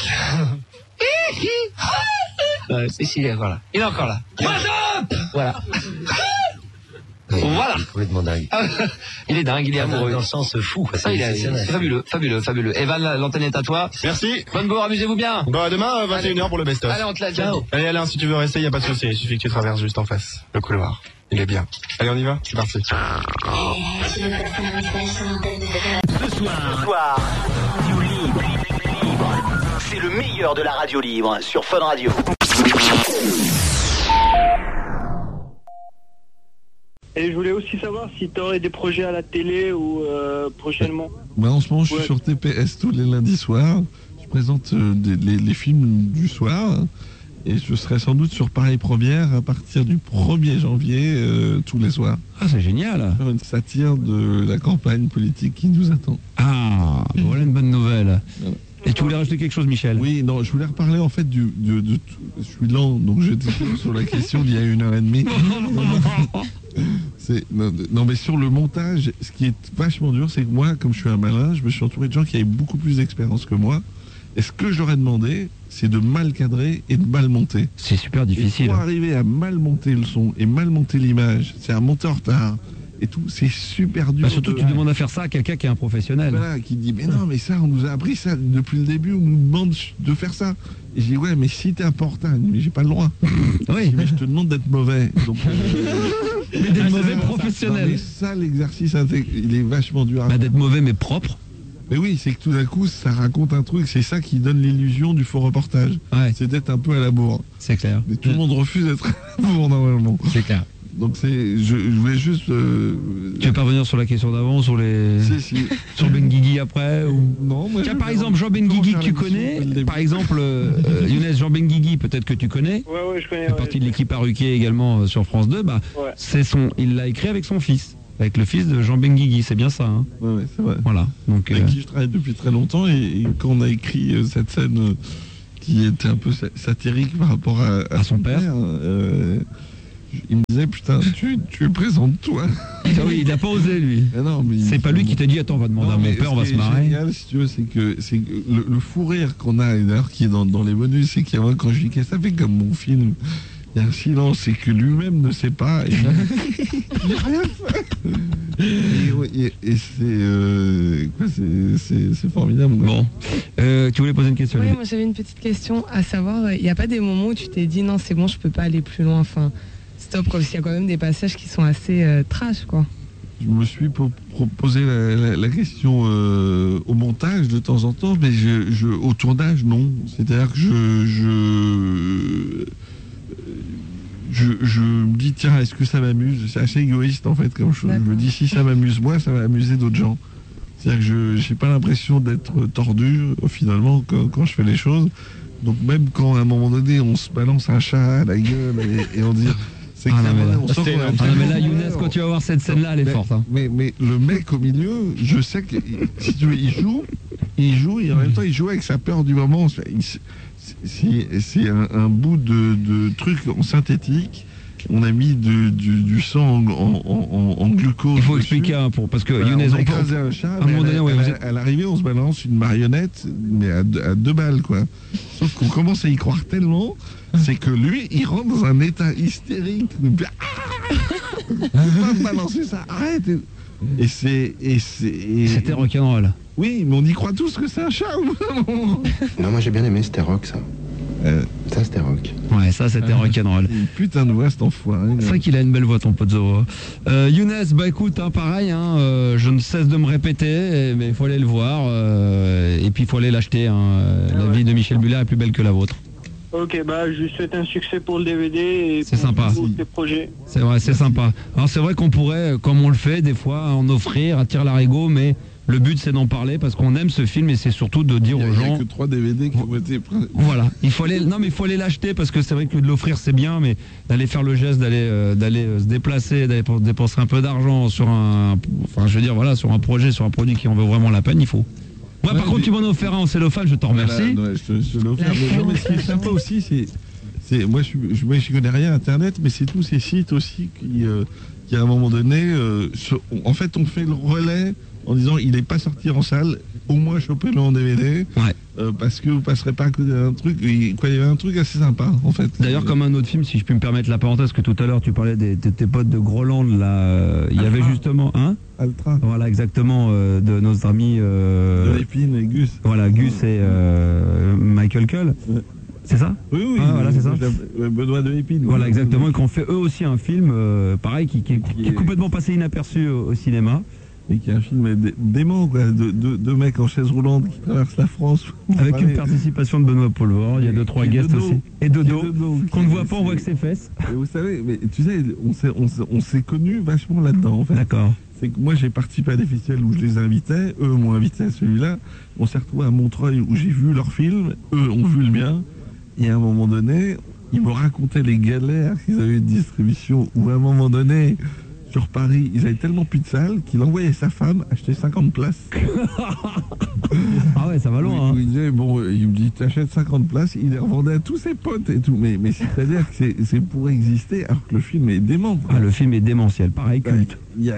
C'est ici, voilà. Il est encore là. Voilà. Oui, voilà. Complètement dingue. Il est dingue, il est amoureux. Dans le sens fou. C'est fabuleux. Evan, l'antenne est à toi. Merci. Bonne bourre, amusez-vous bien. Bon, à demain, 21h pour le best-of. Allez, on te l'a dit. Allez, Alain, si tu veux rester, y a pas de souci. Il suffit que tu traverses juste en face. Le couloir. Il est bien. Allez, on y va? C'est parti. Ce soir, Radio Libre. C'est le meilleur de la radio libre sur Fun Radio. Et je voulais aussi savoir si tu aurais des projets à la télé ou prochainement. En ce moment, je suis sur TPS tous les lundis soirs. Je présente les films du soir. Et je serai sans doute sur Paris Première à partir du 1er janvier tous les soirs. Ah, c'est génial. Faire une satire de la campagne politique qui nous attend. Ah, voilà une bonne nouvelle. Voilà. Et tu voulais rajouter quelque chose, Michel? Oui, non, je voulais reparler en fait je suis lent, donc j'étais sur la question d'il y a 1h30. Non, mais sur le montage, ce qui est vachement dur, c'est que moi, comme je suis un malin, je me suis entouré de gens qui avaient beaucoup plus d'expérience que moi. Et ce que j'aurais demandé, c'est de mal cadrer et de mal monter. C'est super difficile. Et pour arriver à mal monter le son et mal monter l'image, c'est un monteur tard. Et tout, c'est super dur. Surtout, tu demandes à faire ça à quelqu'un qui est un professionnel. Voilà, qui dit, mais non, mais ça, on nous a appris ça depuis le début, on nous demande de faire ça. Et je dis, ouais, mais si t'es un portin, mais j'ai pas le droit. Oui. Mais je te demande d'être mauvais. Donc, mais d'être mauvais professionnel. Mais ça, l'exercice, il est vachement dur. D'être mauvais, mais propre. Mais oui, c'est que tout d'un coup, ça raconte un truc, c'est ça qui donne l'illusion du faux reportage. Ouais. C'est d'être un peu à la bourre. C'est clair. Mais tout le monde refuse d'être à la bourre, normalement. C'est clair. Donc je voulais juste... Tu veux pas revenir sur la question d'avant, sur les... Si. Sur Benguigui après ou... Non, moi... Tiens, par exemple, Jean Benguigui que tu connais, par exemple, Younes, Jean Benguigui, peut-être que tu connais. Ouais, je connais. Il fait partie de l'équipe à Ruquier également sur France 2. Bah, ouais. Il l'a écrit avec son fils. Avec le fils de Jean Benguigui, c'est bien ça. Hein. Ouais, c'est vrai. Voilà. Donc, avec qui je travaille depuis très longtemps et quand on a écrit cette scène qui était un peu satirique par rapport à son père, il me disait putain, tu présentes toi. Ah oui, il n'a pas osé lui. C'est pas lui qui t'a dit attends, on va demander à mon père, on va se marrer. Génial, si tu veux, c'est que le fou rire qu'on a, et d'ailleurs qui est dans les bonus, c'est qu'il y a quand je dis qu'est-ce que ça fait comme mon film. Il y a un silence, c'est que lui-même ne sait pas. Et il n'a rien fait. Et c'est formidable. Bon, tu voulais poser une question? Oui, moi j'avais une petite question, à savoir, il n'y a pas des moments où tu t'es dit non, c'est bon, je peux pas aller plus loin, enfin, stop, quoi, parce qu'il y a quand même des passages qui sont assez trash, quoi. Je me suis proposé la question au montage de temps en temps, mais au tournage, non. C'est-à-dire que je me dis tiens, est-ce que ça m'amuse? C'est assez égoïste en fait comme chose. Je me dis si ça m'amuse moi, ça va amuser d'autres gens. C'est-à-dire que je n'ai pas l'impression d'être tordu finalement quand je fais les choses. Donc même quand à un moment donné on se balance un chat à la gueule et on dit c'est mais là Younes, quand tu vas voir cette scène là, elle est forte. Hein. Mais le mec au milieu, je sais que si tu veux, il joue et en même temps il joue avec sa peur du moment. C'est un bout de truc en synthétique. On a mis du sang en glucose. Il faut expliquer parce que Younes, on a écrasé un chat. À un moment donné, à l'arrivée, on se balance une marionnette, mais à 2 balles, quoi. Sauf qu'on commence à y croire tellement, c'est que lui, il rentre dans un état hystérique. Faut pas me balancer ça, arrête. Et c'était rock'n'roll. Oui, mais on y croit tous que c'est un chat. Non, moi j'ai bien aimé, c'était rock ça. Ça c'était rock. Ouais, ça c'était rock'n'roll. Putain de voix cet enfoiré. C'est vrai qu'il a une belle voix ton pote Zoro. Younes, bah écoute, pareil, je ne cesse de me répéter, mais il faut aller le voir. Et puis il faut aller l'acheter. La vie de Michel Muller est plus belle que la vôtre. Ok, bah je lui souhaite un succès pour le DVD et c'est sympa. Pour tes projets. C'est vrai, c'est sympa. Alors c'est vrai qu'on pourrait, comme on le fait des fois, en offrir à tire-larigot, mais le but c'est d'en parler parce qu'on aime ce film et c'est surtout de dire aux gens. Il n'y a que 3 DVD qui ont été pris. Voilà, il faut aller l'acheter parce que c'est vrai que de l'offrir c'est bien, mais d'aller faire le geste, d'aller se déplacer, d'aller dépenser un peu d'argent sur sur un projet, sur un produit qui en vaut vraiment la peine, il faut. Ouais, par contre, tu m'en as offert un en cellophane, je t'en remercie. Voilà, je l'ai offert. Mais ce qui est sympa aussi, c'est moi, je connais rien à Internet, mais c'est tous ces sites aussi qui à un moment donné, en fait, on fait le relais en disant il n'est pas sorti en salle, au moins chopez-le en DVD, parce que vous passerez pas à côté d'un truc. Il y avait un truc assez sympa, en fait. D'ailleurs, comme un autre film, si je puis me permettre la parenthèse, que tout à l'heure tu parlais de tes potes de Groland, là, il y avait justement Altra. Voilà, exactement, de nos amis de Lépine et Gus. Voilà, Gus et Michael Cull. Ouais. C'est ça? Oui. Voilà, c'est ça. Benoît de Lépine. Voilà, exactement, et qu'on fait eux aussi un film, pareil, qui est complètement passé inaperçu au cinéma. Et qui est un film dément, quoi, deux mecs en chaise roulante qui traversent la France. Avec une participation de Benoît Poelvoorde, il y a 2-3 guests aussi. Et Dodo, qu'on ne voit pas, on voit que ses fesses. Et vous savez, mais tu sais, on s'est connus vachement là-dedans, en fait. D'accord. C'est que moi, j'ai participé à des festivals où je les invitais, eux m'ont invité à celui-là. On s'est retrouvés à Montreuil où j'ai vu leur film, eux ont vu le mien. Et à un moment donné, ils me racontaient les galères qu'ils avaient eu de distribution, où à un moment donné... Sur Paris, ils avaient tellement plus de salles qu'il envoyait sa femme acheter 50 places. Ah ouais, ça va loin. Il me dit, t'achètes 50 places, il les revendait à tous ses potes et tout. Mais c'est-à-dire que c'est pour exister, alors que le film est dément. Ah, le film est démentiel, pareil, culte.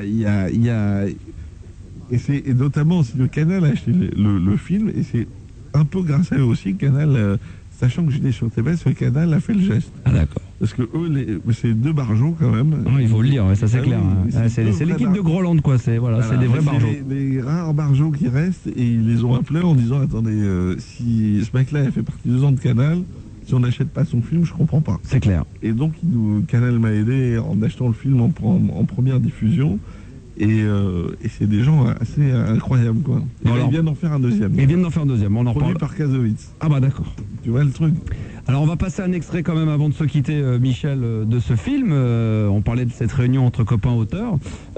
Et notamment, si le Canal a acheté le film, et c'est un peu grâce à eux aussi, Canal, sachant que j'étais sur TBS, le Canal a fait le geste. Ah d'accord. Parce que eux, c'est 2 barjots quand même. Non, il faut le dire, ça c'est clair. C'est l'équipe de Groland, quoi. C'est des vrais barjots. C'est les rares barjots qui restent et ils les ont appelés en disant attendez, si ce mec-là fait partie de 2 ans de Canal, si on n'achète pas son film, je comprends pas. C'est clair. Et donc Canal m'a aidé en achetant le film en première diffusion. Et c'est des gens assez incroyables, quoi. Ils viennent d'en faire un deuxième. Ils viennent d'en faire un deuxième, on en Produit parle. par Kazovitz. Ah bah d'accord. Tu vois le truc. Alors on va passer un extrait quand même avant de se quitter, Michel, de ce film. On parlait de cette réunion entre copains auteurs.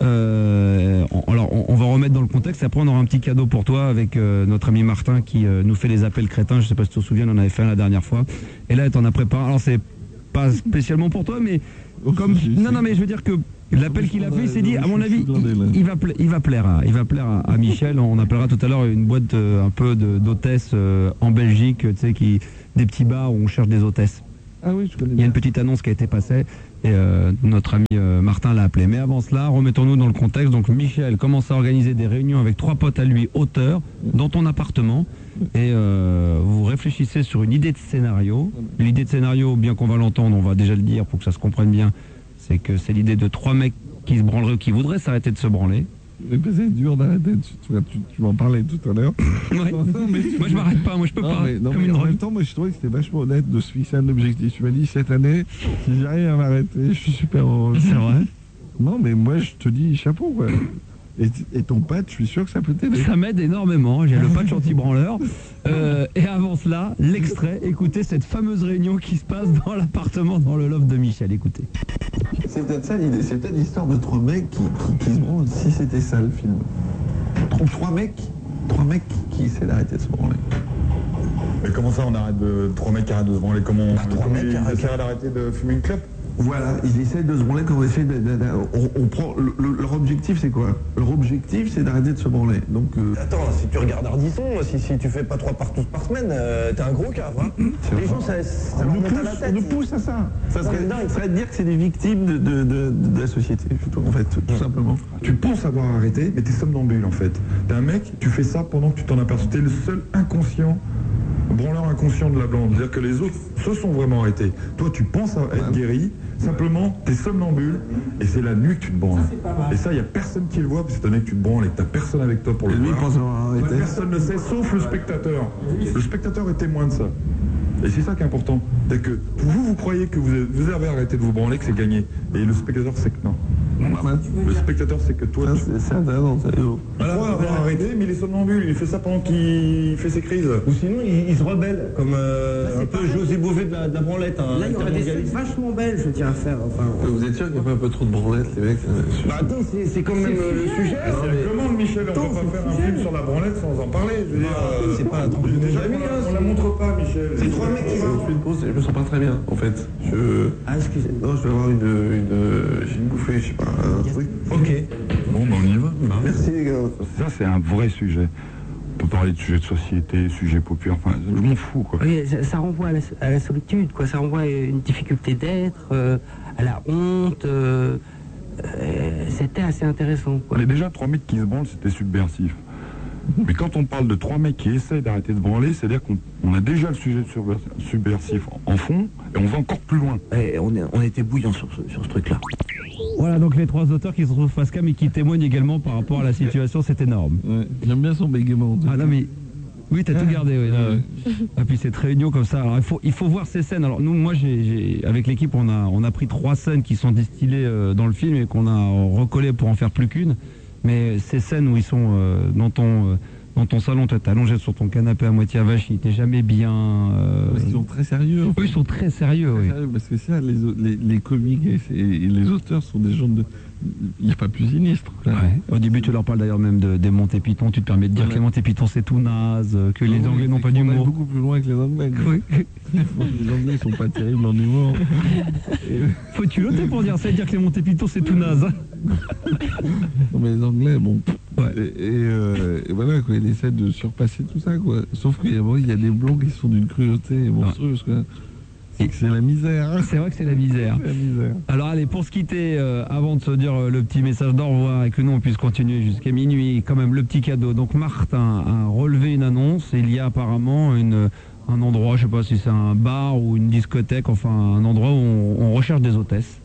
Alors on va remettre dans le contexte. Après on aura un petit cadeau pour toi avec notre ami Martin qui nous fait les appels crétins. Je sais pas si tu te souviens, on en avait fait un la dernière fois. Et là t'en as préparé. Alors c'est pas spécialement pour toi, mais comme non mais je veux dire que l'appel qu'il a fait, il s'est dit, à mon avis, il va plaire à Michel. On appellera tout à l'heure une boîte un peu d'hôtesses en Belgique, tu sais, des petits bars où on cherche des hôtesses. Ah oui, je connais. Il y a une petite annonce qui a été passée et notre ami Martin l'a appelé. Mais avant cela, remettons-nous dans le contexte. Donc Michel commence à organiser des réunions avec 3 potes à lui, auteurs, dans ton appartement. Et vous réfléchissez sur une idée de scénario. L'idée de scénario, bien qu'on va l'entendre, on va déjà le dire pour que ça se comprenne bien, c'est que c'est l'idée de 3 mecs qui se branleraient ou qui voudraient s'arrêter de se branler. Mais c'est dur d'arrêter, tu m'en parlais tout à l'heure. Ouais. Moi je m'arrête pas, moi je peux pas. Mais en même temps, moi je trouvais que c'était vachement honnête de se fixer un objectif. Tu m'as dit cette année, si j'arrive à m'arrêter, je suis super heureux. C'est vrai. Non mais moi je te dis chapeau quoi. Et ton patch, je suis sûr que ça peut t'aider. Ça m'aide énormément, j'ai le patch anti-branleur. Et avant cela, l'extrait, écoutez cette fameuse réunion qui se passe dans l'appartement, dans le loft de Michel, écoutez. C'est peut-être ça l'idée, c'est peut-être l'histoire de 3 mecs qui se branlent, si c'était ça le film. 3 mecs qui essaient d'arrêter de se branler. Mais comment ça, on arrête 3 mecs qui arrêtent de se branler? Comment ils essaient d'arrêter de fumer une clope? Voilà, ils essaient de se branler quand on essaie on prend leur objectif c'est quoi? Leur objectif c'est d'arrêter de se branler. Donc attends, si tu regardes Ardisson, si tu fais pas 3 partous par semaine, t'es un gros cave, hein. Les gens ça leur monte à la tête. On nous pousse à ça. Ça serait de dire que c'est des victimes de la société, en fait, tout simplement. Tu penses avoir arrêté, mais t'es somnambule en fait. T'es un mec, tu fais ça pendant que tu t'en aperçois. T'es le seul inconscient, branleur inconscient de la blonde. C'est-à-dire que les autres se sont vraiment arrêtés. Toi tu penses à être guéri, simplement t'es somnambule et c'est la nuit que tu te branles. Et ça, il n'y a personne qui le voit, parce que c'est un mec que tu te branles et que t'as personne avec toi pour le voir. Personne ne sait, sauf le spectateur. Le spectateur est témoin de ça. Et c'est ça qui est important. C'est que vous croyez que vous avez arrêté de vous branler, que c'est gagné. Et le spectateur sait que non. Le spectateur sait que toi... C'est intéressant, ça. Il croit avoir arrêté, mais il est somnambule. Il fait ça pendant qu'il fait ses crises. Ou sinon, il se rebelle, comme un peu José Bové de la branlette. Là, il y aurait des trucs vachement belles, je tiens à faire. Enfin, vous êtes sûr qu'il n'y a pas un peu trop de branlettes, les mecs? Bah attends, c'est quand même le sujet. Comment, Michel, on ne peut pas faire un film sur la branlette sans en parler? Je veux dire, c'est pas un truc de tes amis, on la montre pas, Michel. C'est 3 mecs qui vont. Je me sens pas très bien, en fait. Excusez-moi. Non, je vais avoir j'ai une bouffée, je sais pas, un truc. Ok. Bon, bah on y va. Merci, les gars. Ça, c'est un vrai sujet. On peut parler de sujets de société, sujets populaires, enfin, je m'en fous, quoi. Oui, ça renvoie à la solitude, quoi. Ça renvoie à une difficulté d'être, à la honte. C'était assez intéressant, quoi. Mais déjà, 3 mecs qui se branlent, c'était subversif. Mais quand on parle de 3 mecs qui essaient d'arrêter de branler, c'est-à-dire qu'on a déjà le sujet de subversif en fond, et on va encore plus loin. Et on était bouillant sur ce truc-là. Voilà donc les 3 auteurs qui se retrouvent face cam et qui témoignent également par rapport à la situation, c'est énorme. Ouais, j'aime bien son bégaiement. Ah non mais... Oui, t'as tout gardé, oui. Et puis cette réunion comme ça, alors il faut voir ces scènes. Alors nous, moi, avec l'équipe, on a pris 3 scènes qui sont distillées dans le film et qu'on a recollées pour en faire plus qu'une. Mais ces scènes où ils sont dans ton salon, toi t'es allongé sur ton canapé à moitié avachi, t'es jamais bien... Ils sont très sérieux. Eux, ils sont très sérieux, oui. Parce que ça, les comiques et les auteurs sont des gens de... Il n'y a pas plus sinistre. Ouais. Au début, tu leur parles d'ailleurs même des Monty Python. Tu te permets de dire que les Monty Python c'est tout naze, que les Anglais n'ont pas d'humour. On va beaucoup plus loin que les Anglais. Oui. Les Anglais ne sont pas terribles en humour. Faut-tu l'ôter pour dire ça et dire que les Monty Python c'est tout naze? Non mais les Anglais, bon. Ouais. Et voilà, quoi, ils essaient de surpasser tout ça, quoi. Sauf qu'il y a des blancs qui sont d'une cruauté monstrueuse, quoi. C'est la misère. C'est vrai que c'est la misère. La misère. Alors allez, pour se quitter, avant de se dire le petit message d'au revoir et que nous on puisse continuer jusqu'à minuit, quand même le petit cadeau. Donc Martin a relevé une annonce. Il y a apparemment un endroit, je sais pas si c'est un bar ou une discothèque, enfin un endroit où on recherche des hôtesses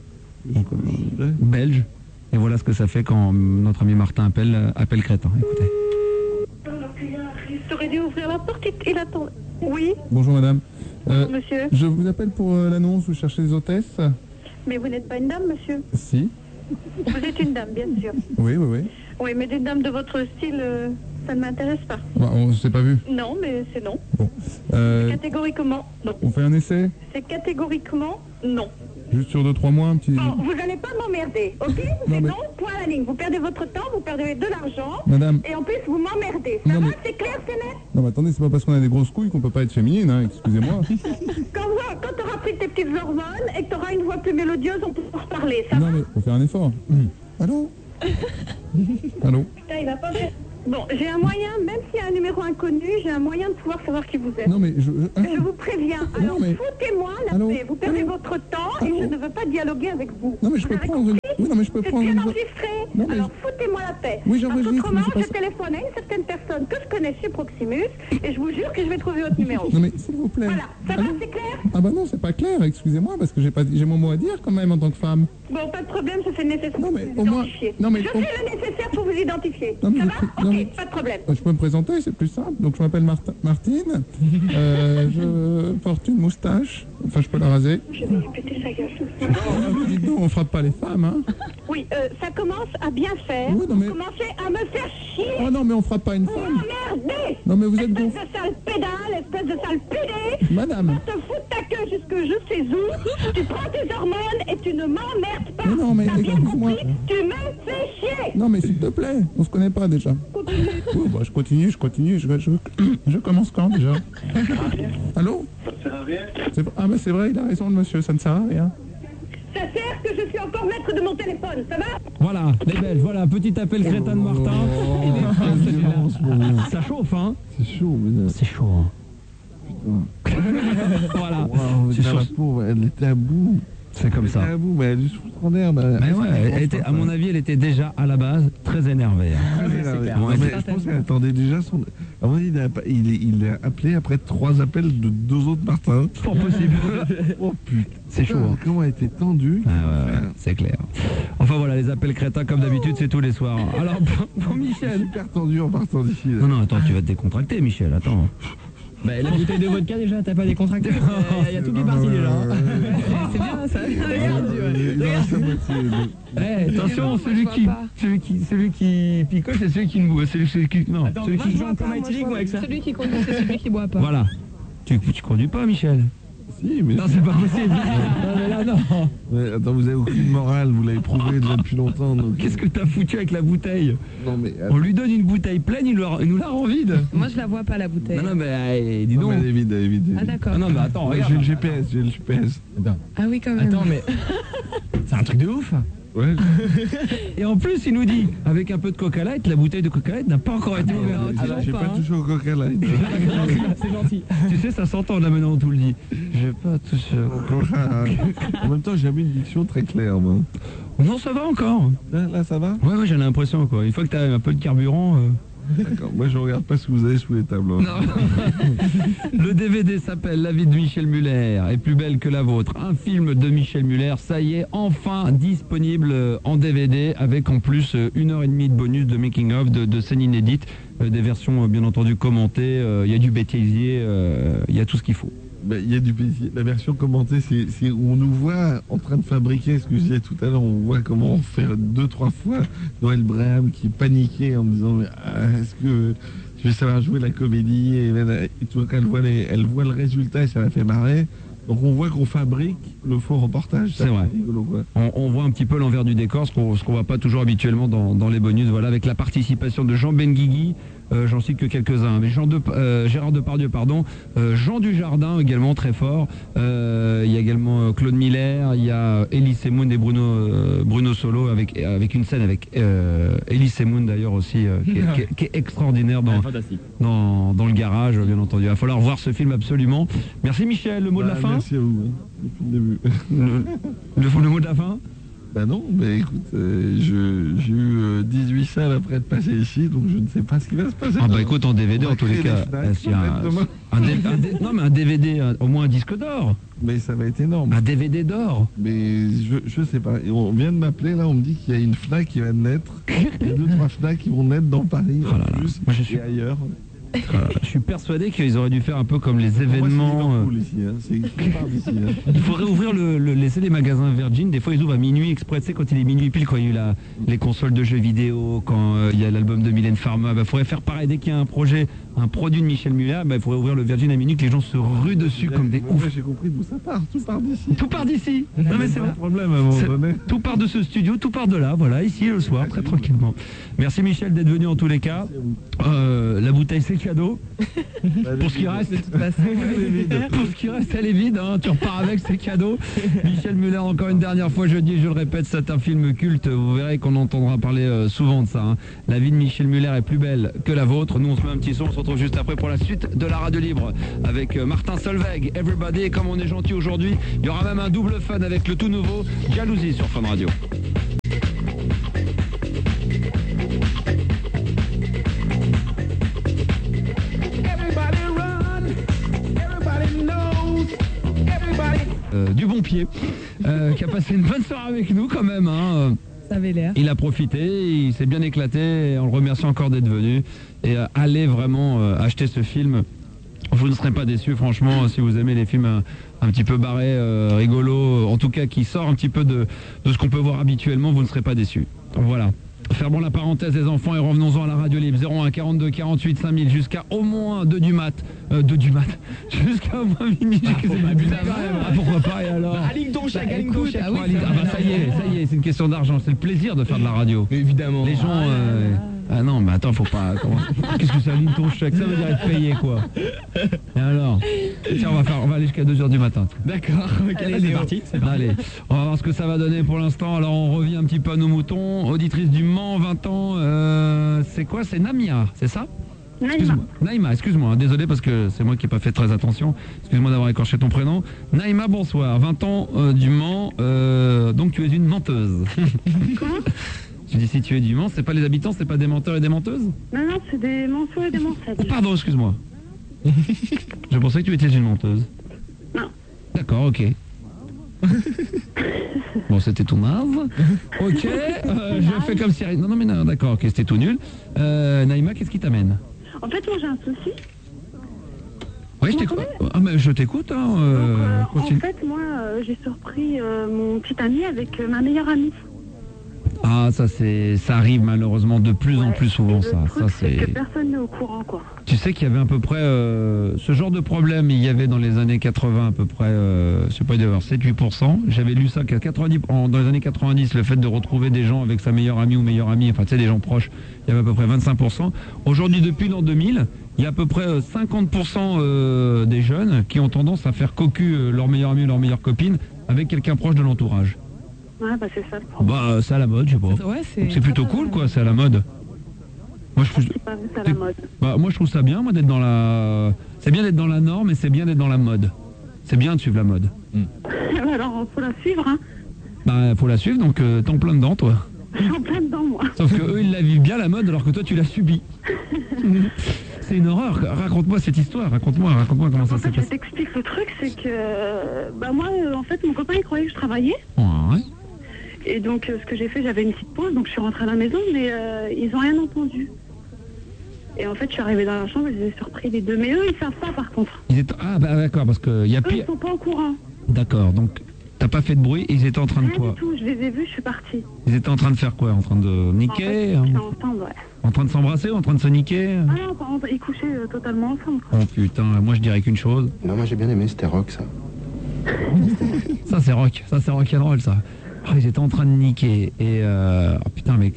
belges. Et voilà ce que ça fait quand notre ami Martin appelle Crétin. Écoutez. T'aurais dû ouvrir la porte, il attend. Oui. Bonjour madame. Bonjour monsieur. Je vous appelle pour l'annonce, vous cherchez des hôtesses? Mais vous n'êtes pas une dame, monsieur? Si. Vous êtes une dame, bien sûr. Oui, oui, oui. Oui, mais des dames de votre style, ça ne m'intéresse pas. Bah, on s'est pas vu. Non, mais c'est non. Bon. Catégoriquement, non. On fait un essai? C'est catégoriquement non. Juste sur 2-3 mois, un petit... Bon, vous n'allez pas m'emmerder, ok? C'est non, point à la ligne. Vous perdez votre temps, vous perdez de l'argent. Madame. Et en plus, vous m'emmerdez. Ça va, c'est clair, c'est net? Non, mais attendez, c'est pas parce qu'on a des grosses couilles qu'on peut pas être féminine, hein, excusez-moi. Quand tu auras pris tes petites hormones et que tu auras une voix plus mélodieuse, on pourra reparler, ça va? Non, mais faut faire un effort. Allô? Allô? Putain, il va pas faire... Bon, j'ai un moyen, même s'il y a un numéro inconnu, j'ai un moyen de pouvoir savoir qui vous êtes. Non, mais je vous préviens. Alors, foutez-moi la paix. Vous perdez votre temps et je ne veux pas dialoguer avec vous. Non, mais je peux prendre une... Oui, non, mais je peux prendre une... C'est enregistré. Non, mais... Alors, foutez-moi la paix. Oui, j'enregistre. Autrement, je téléphone à une certaine personne que je connais chez Proximus et je vous jure que je vais trouver votre numéro. Non, mais s'il vous plaît. Voilà, ça va, c'est clair? Ah bah non, c'est pas clair, excusez-moi, parce que j'ai mon mot à dire quand même en tant que femme. Bon, pas de problème, je fais le nécessaire pour vous identifier. Non, mais je fais le nécessaire pour vous identifier. Non, mais ça va? Ok, pas de problème. Je peux me présenter, c'est plus simple. Donc je m'appelle Martine, je porte une moustache, enfin je peux la raser. Je vais répéter sa gueule. Dites donc, on frappe pas les femmes, hein? Oui, ça commence à bien faire. Oui, non, mais... Vous commencez à me faire chier. Oh non, mais on frappe pas une femme. Merdez. Non, mais vous êtes espèce de sale pédale, espèce de sale pédé. Madame. Va te foutre ta queue jusque je sais où. Tu prends tes hormones et tu ne m'emmerdes pas. Non, mais t'as bien compris? Tu me fais chier. Non, mais s'il te plaît, on se connaît pas déjà. Continue. Oh, bah, je continue. Je commence quand déjà? Allô? Ça sert à rien. Ah, mais c'est vrai, il a raison, le monsieur, ça ne sert à rien. Ça sert que je suis encore maître de mon téléphone, ça va? Voilà, les Belges, voilà, petit appel crétin de Martin. Ça chauffe, hein? C'est chaud, mais... C'est chaud, hein. Voilà. Wow, C'est la pauvre, elle était à bout. C'est comme ça. Elle était à bout, mais elle a dû se foutre en herbe. Mais ouais, elle était, à mon avis, elle était déjà à la base très énervée. Je pense qu'elle attendait déjà son... À mon avis, il a appelé après 3 appels de 2 autres Martins. Fort possible. Oh putain. C'est chaud. Hein. Comment elle était tendue. Ouais, c'est clair. Enfin voilà, les appels crétins, comme d'habitude, c'est tous les soirs. Alors, pour Michel. Super tendu en partant d'ici. Non, attends, tu vas te décontracter, Michel, attends. Bah, la bouteille de vodka déjà, t'as pas décontracté. Il y a tout qui est parti déjà. C'est bien ça. Attention, celui qui picote, c'est celui qui ne boit. Celui qui non. Attends, celui qui joue en comédie ou avec ça? Celui qui conduit, c'est celui qui boit pas. Voilà. Tu conduis pas, Michel? Si, mais... Non, c'est pas possible. Non, mais là, non. Mais attends, vous avez aucune morale, vous l'avez prouvé déjà depuis longtemps. Donc... Qu'est-ce que t'as foutu avec la bouteille? Non, mais... On lui donne une bouteille pleine, il nous la rend vide. Moi, je la vois pas, la bouteille. Non, mais dis donc. Non, mais elle est vide. Ah, d'accord. Ah non, mais attends, regarde. J'ai le GPS. Attends. Ah oui, quand même. Attends, mais... C'est un truc de ouf. Ouais. Et en plus, il nous dit, avec un peu de Coca Light, la bouteille de Coca Light n'a pas encore été ouverte. J'ai pas touché au Coca Light. C'est gentil. Tu sais, ça s'entend là maintenant, on tout le dit. J'ai pas touché au Coca. En même temps, j'ai jamais une diction très claire, moi. Non, ça va encore. Là, ça va? Ouais, j'ai l'impression, quoi. Une fois que t'as un peu de carburant... D'accord, moi je regarde pas ce que vous avez sous les tables. Hein. Non. Le DVD s'appelle La vie de Michel Muller est plus belle que la vôtre. Un film de Michel Muller, ça y est, enfin disponible en DVD avec en plus 1h30 de bonus de making of, de scènes inédites, des versions bien entendu commentées, il y a du bêtisier, il y a tout ce qu'il faut. Il y a du bêtisier. La version commentée, c'est où on nous voit en train de fabriquer ce que je disais tout à l'heure, on voit comment faire 2-3 fois Noël Braham qui est paniqué en me disant est-ce que je vais savoir jouer la comédie et tout cas elle voit le résultat et ça la fait marrer. Donc on voit qu'on fabrique le faux reportage. C'est vrai. Rigolo, quoi. On voit un petit peu l'envers du décor, ce qu'on voit pas toujours habituellement dans les bonus. Voilà, avec la participation de Jean Benguigui, j'en cite que quelques-uns, mais Gérard Depardieu, pardon, Jean Dujardin également très fort. Il y a également Claude Miller, il y a Elie Semoun et Bruno Solo avec une scène avec Elie Semoun d'ailleurs aussi qui est extraordinaire dans le garage, bien entendu. Il va falloir voir ce film absolument. Merci Michel, le mot de la fin. Merci à vous, depuis le début. Le mot de la fin. Bah non, mais écoute, j'ai eu 18 salles après être passé ici, donc je ne sais pas ce qui va se passer. Ah bah écoute, en DVD en tous les cas, un DVD, au moins un disque d'or. Mais ça va être énorme. Un DVD d'or. Mais je sais pas, on vient de m'appeler là, on me dit qu'il y a une FNAC qui va naître, il y a 2-3 FNAC qui vont naître dans Paris, en plus, et ailleurs. Je suis persuadé qu'ils auraient dû faire un peu comme les événements. Il faudrait ouvrir laisser les magasins Virgin. Des fois, ils ouvrent à minuit exprès. Tu sais, quand il est minuit pile, quand il y a eu les consoles de jeux vidéo, quand il y a l'album de Mylène Farmer, il faudrait faire pareil. Dès qu'il y a un projet, un produit de Michel Muller, il faudrait ouvrir le Virgin à minuit, que les gens se ruent dessus comme des ouf. J'ai compris d'où ça part. Tout part d'ici. Tout part d'ici. Non, mais c'est pas un problème à un moment donné. Tout part de ce studio, tout part de là. Voilà, ici le soir, très tranquillement. Merci Michel d'être venu en tous les cas. La bouteille, c'est cadeau. Pour ce qui reste, pour ce qui reste, elle est vide. Hein. Tu repars avec, c'est cadeau. Michel Muller, encore une dernière fois, je dis, je le répète, c'est un film culte. Vous verrez qu'on entendra parler souvent de ça. Hein. La vie de Michel Muller est plus belle que la vôtre. Nous, on se met un petit son. On se retrouve juste après pour la suite de la radio libre avec Martin Solveig, Everybody. Et comme on est gentil aujourd'hui, il y aura même un double fun avec le tout nouveau Jalousie sur Fun Radio. Du bon pied, qui a passé une bonne soirée avec nous quand même. Hein. Ça avait l'air. Il a profité, il s'est bien éclaté, et on le remercie encore d'être venu. Et allez vraiment acheter ce film. Vous ne serez pas déçus, franchement, si vous aimez les films un petit peu barrés, rigolos, en tout cas qui sort un petit peu de ce qu'on peut voir habituellement, vous ne serez pas déçus. Voilà. Fermons la parenthèse des enfants et revenons-en à la radio libre. 01 42 48 5000 jusqu'à au moins 2 du mat. Jusqu'à au moins minuit. Pourquoi pas, et alors Ligue donc, ça y est, c'est une question d'argent. C'est le plaisir de faire de la radio. Mais évidemment. Les gens... Ah non, mais attends, faut pas... Qu'est-ce que ça, ligne ton chèque? Ça veut dire être payé, quoi. Et alors? Tiens, on va aller jusqu'à 2h du matin. D'accord, Allez, c'est parti. Allez, on va voir ce que ça va donner pour l'instant. Alors, on revient un petit peu à nos moutons. Auditrice du Mans, 20 ans. C'est quoi? C'est Namia, c'est ça? Naïma, excuse-moi, désolé parce que c'est moi qui n'ai pas fait très attention. Excuse-moi d'avoir écorché ton prénom. Naïma, bonsoir. 20 ans du Mans, donc tu es une menteuse. Quoi? Tu dis si tu es du Mans, c'est pas les habitants, c'est pas des menteurs et des menteuses? Non, c'est des menteurs et des menteuses. Oh, pardon, excuse-moi. Je pensais que tu étais une menteuse. Non. D'accord, ok. Bon, c'était tout naze. Ok, je fais comme si... Non, mais non, d'accord, ok, c'était tout nul. Naïma, qu'est-ce qui t'amène? En fait, moi j'ai un souci. Oui, je t'écoute. Ah, mais je t'écoute. En fait, moi, j'ai surpris mon petit ami avec ma meilleure amie. Ah, ça arrive malheureusement de plus en plus souvent, ça. C'est que personne n'est au courant, quoi. Tu sais qu'il y avait à peu près ce genre de problème, il y avait dans les années 80 à peu près, je sais pas, il y avait 7-8%. J'avais lu ça, dans les années 90, le fait de retrouver des gens avec sa meilleure amie ou meilleur ami, enfin tu sais, des gens proches, il y avait à peu près 25%. Aujourd'hui, depuis l'an 2000, il y a à peu près 50% des jeunes qui ont tendance à faire cocu leur meilleur ami ou leur meilleure copine avec quelqu'un proche de l'entourage. Ouais, c'est ça le problème. C'est à la mode, je sais pas. Ouais, c'est plutôt cool, quoi, c'est à la mode. Moi, je trouve ça bien, moi, d'être dans la... C'est bien d'être dans la norme, et c'est bien d'être dans la mode. C'est bien de suivre la mode. Alors, faut la suivre, hein. Faut la suivre, donc t'es en plein dedans, toi. Je suis en plein dedans, moi. Sauf que eux, ils la vivent bien, la mode, alors que toi, tu l'as subie. C'est une horreur. Raconte-moi cette histoire. Raconte-moi comment ça s'est passé. Je t'explique le truc, c'est que... moi, en fait, mon copain, il croyait que je travaillais. Ouais. Et donc, ce que j'ai fait, j'avais une petite pause, donc je suis rentrée à la maison, mais ils n'ont rien entendu. Et en fait, je suis arrivée dans la chambre et je les ai surpris les deux. Mais eux, ils savent pas, par contre. Ah, d'accord, parce que... Eux, ils sont pas au courant. D'accord, donc... T'as pas fait de bruit, ils étaient en train de quoi? Rien du tout, je les ai vus, je suis partie. Ils étaient en train de faire quoi? En train de niquer? En fait, ensemble, ouais. En train de s'embrasser ou en train de se niquer? Ah non, ils couchaient totalement ensemble. Oh putain, moi je dirais qu'une chose. Non, moi j'ai bien aimé, c'était rock ça. Ça c'est rock'n'roll ça. Oh, ils étaient en train de niquer et oh putain mais...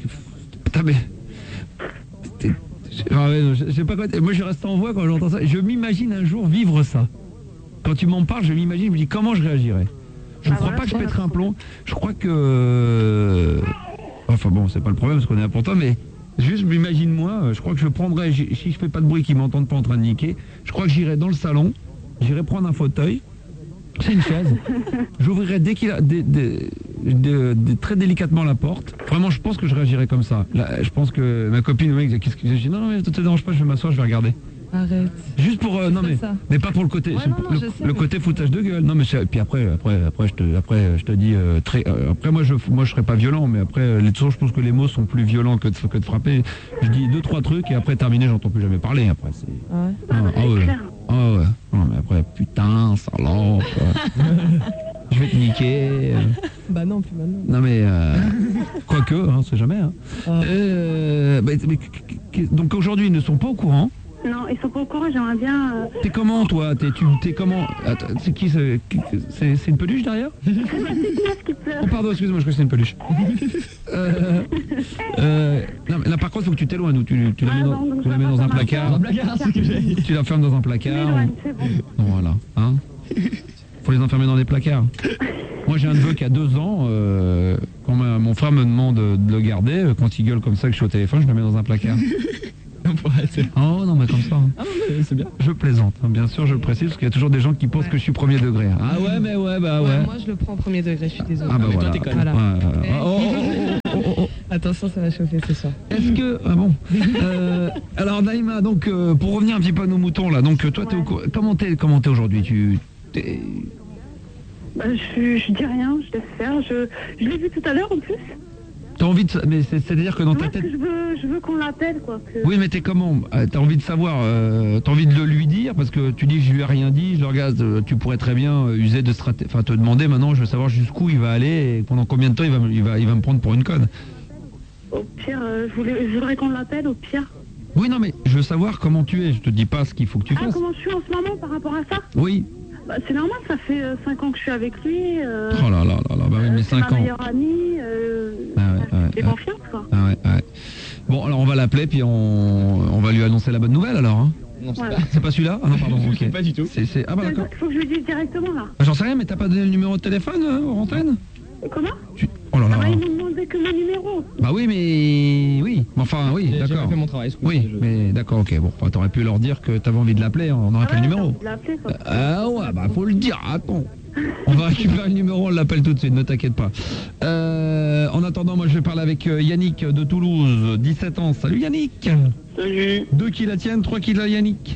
je sais pas quoi... Moi je reste en voix quand j'entends ça. Je m'imagine un jour vivre ça. Quand tu m'en parles, je m'imagine, je me dis comment je réagirais. Je ne crois pas que je pèterai un plomb. Je crois que... Enfin bon, c'est pas le problème parce qu'on est là pour toi, mais juste m'imagine moi, je crois que je prendrais, si je fais pas de bruit, qu'ils m'entendent pas en train de niquer, je crois que j'irai dans le salon, j'irai prendre un fauteuil, c'est une chaise, j'ouvrirai très délicatement la porte. Vraiment, je pense que je réagirais comme ça. Là, je pense que ma copine, qu'est-ce que je dis? Non, mais ça te dérange pas, je vais m'asseoir, je vais regarder. Arrête. Juste pour non mais pas pour le côté le côté foutage de gueule. Non mais puis après je te dis après moi je serais pas violent, mais après les je pense que les mots sont plus violents que de frapper. Je dis 2-3 trucs et après terminé, j'entends plus jamais parler après. Ouais. Ouais. Non mais après putain, salope. Je vais te niquer. Bah non, plus maintenant. Non mais quoique, c'est jamais. Donc aujourd'hui, ils ne sont pas au courant. Non, ils sont pas au courant, j'aimerais bien... T'es comment, toi? T'es comment? Attends, c'est qui? C'est une peluche derrière? Oh pardon, excuse-moi, je crois que c'est une peluche. Non, mais là par contre, faut que tu t'éloignes, ou tu la mets dans un placard. Tu la fermes dans un placard. Voilà, hein? Faut les enfermer dans des placards. Moi j'ai un neveu qui a 2 ans, quand mon frère me demande de le garder, quand il gueule comme ça que je suis au téléphone, je le mets dans un placard. Oh non mais comme ça. Ah non mais c'est bien. Je plaisante, bien sûr je le précise parce qu'il y a toujours des gens qui pensent que je suis premier degré. Ah ouais mais ouais. Moi je le prends premier degré, je suis désolée. Ah bah mais voilà. toi t'es conne. Oh. Attention, ça va chauffer ce soir. Est-ce que alors Naïma, donc pour revenir un petit peu à nos moutons là, donc toi t'es au courant. Comment t'es aujourd'hui? Je dis rien, je laisse faire. Je l'ai vu tout à l'heure en plus. T'as envie de... Mais c'est-à-dire que dans ta tête... Je veux qu'on l'appelle, quoi. Oui, mais t'es comment? T'as envie de savoir, t'as envie de le lui dire, parce que tu dis que je lui ai rien dit, je le regarde, tu pourrais très bien user de stratégie, enfin te demander maintenant, je veux savoir jusqu'où il va aller, et pendant combien de temps il va me prendre pour une conne. Au pire, je voudrais qu'on l'appelle, au pire. Oui, non, mais je veux savoir comment tu es, je te dis pas ce qu'il faut que tu fasses. Ah, comment je suis en ce moment par rapport à ça? Oui. Bah, c'est normal, ça fait 5 ans que je suis avec lui. Oh là là, bah oui, mais 5 ans. C'est ma meilleure amie. J'ai confiance, quoi. Ah ouais. Bon, alors on va l'appeler, puis on va lui annoncer la bonne nouvelle, alors. Hein. Non, c'est pas celui-là? Ah non, pardon, ok. Pas du tout. Ah bah d'accord. Il faut que je lui dise directement, là. J'en sais rien, mais t'as pas donné le numéro de téléphone, hors antenne? Comment? Oh là là. Ils m'ont demandé que mon numéro. Bah oui, mais... Oui, enfin, oui, d'accord. J'ai fait mon travail. Oui, mais d'accord, ok. Bon, t'aurais pu leur dire que t'avais envie de l'appeler, on aurait pas le numéro. Ah ouais, bah faut le dire, attends. On va récupérer le numéro, on l'appelle tout de suite, ne t'inquiète pas. En attendant, moi je vais parler avec Yannick de Toulouse, 17 ans. Salut Yannick. Salut. 2 qui la tiennent, 3 qui la Yannick.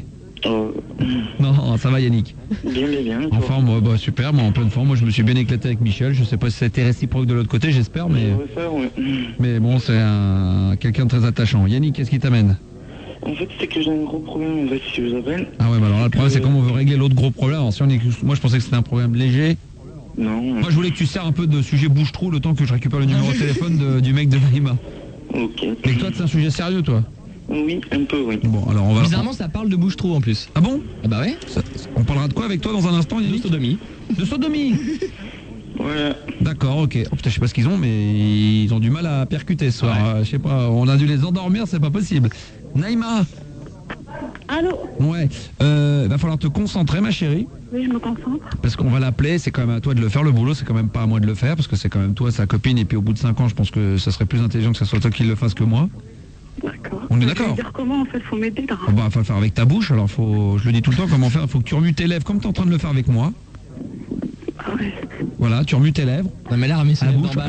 Non, ça va Yannick. Bien. En forme, bah super, moi en pleine forme. Moi je me suis bien éclaté avec Michel. Je sais pas si ça a été réciproque de l'autre côté, j'espère, mais. Ouais. Mais bon, c'est quelqu'un de très attachant. Yannick, qu'est-ce qui t'amène? En fait, c'est que j'ai un gros problème, en fait, si je vous appelle. Ah ouais, bah alors là, le problème, c'est comment on veut régler l'autre gros problème. Alors, si on est... Moi, je pensais que c'était un problème léger. Non. Moi, je voulais que tu sers un peu de sujet bouche-trou le temps que je récupère le numéro de téléphone du mec de Naïma. Ok. Mais toi, c'est un sujet sérieux, toi? Oui, un peu, oui. Bon, alors on va... Bizarrement, ça parle de bouche-trou en plus. Ah bon? Ah bah ouais. On parlera de quoi avec toi dans un instant, Yannick? De sodomie. De sodomie. Voilà. D'accord, ok. Oh putain, je sais pas ce qu'ils ont, mais ils ont du mal à percuter ce soir. Ouais. Je sais pas, on a dû les endormir, c'est pas possible. Naïma. Allô? Ouais. Va falloir te concentrer, ma chérie. Oui, je me concentre. Parce qu'on va l'appeler, c'est quand même à toi de le faire, le boulot, c'est quand même pas à moi de le faire, parce que c'est quand même toi, sa copine, et puis au bout de 5 ans, je pense que ça serait plus intelligent que ce soit toi qui le fasse que moi. D'accord. On est d'accord? Dire comment, en fait, faut m'aider, là. Bon, bah, faut le faire avec ta bouche, alors je le dis tout le temps, comment faire? Faut que tu remues tes lèvres, comme tu es en train de le faire avec moi. Ah ouais. Voilà, tu remues tes lèvres. Non, mais là, remis la bouche.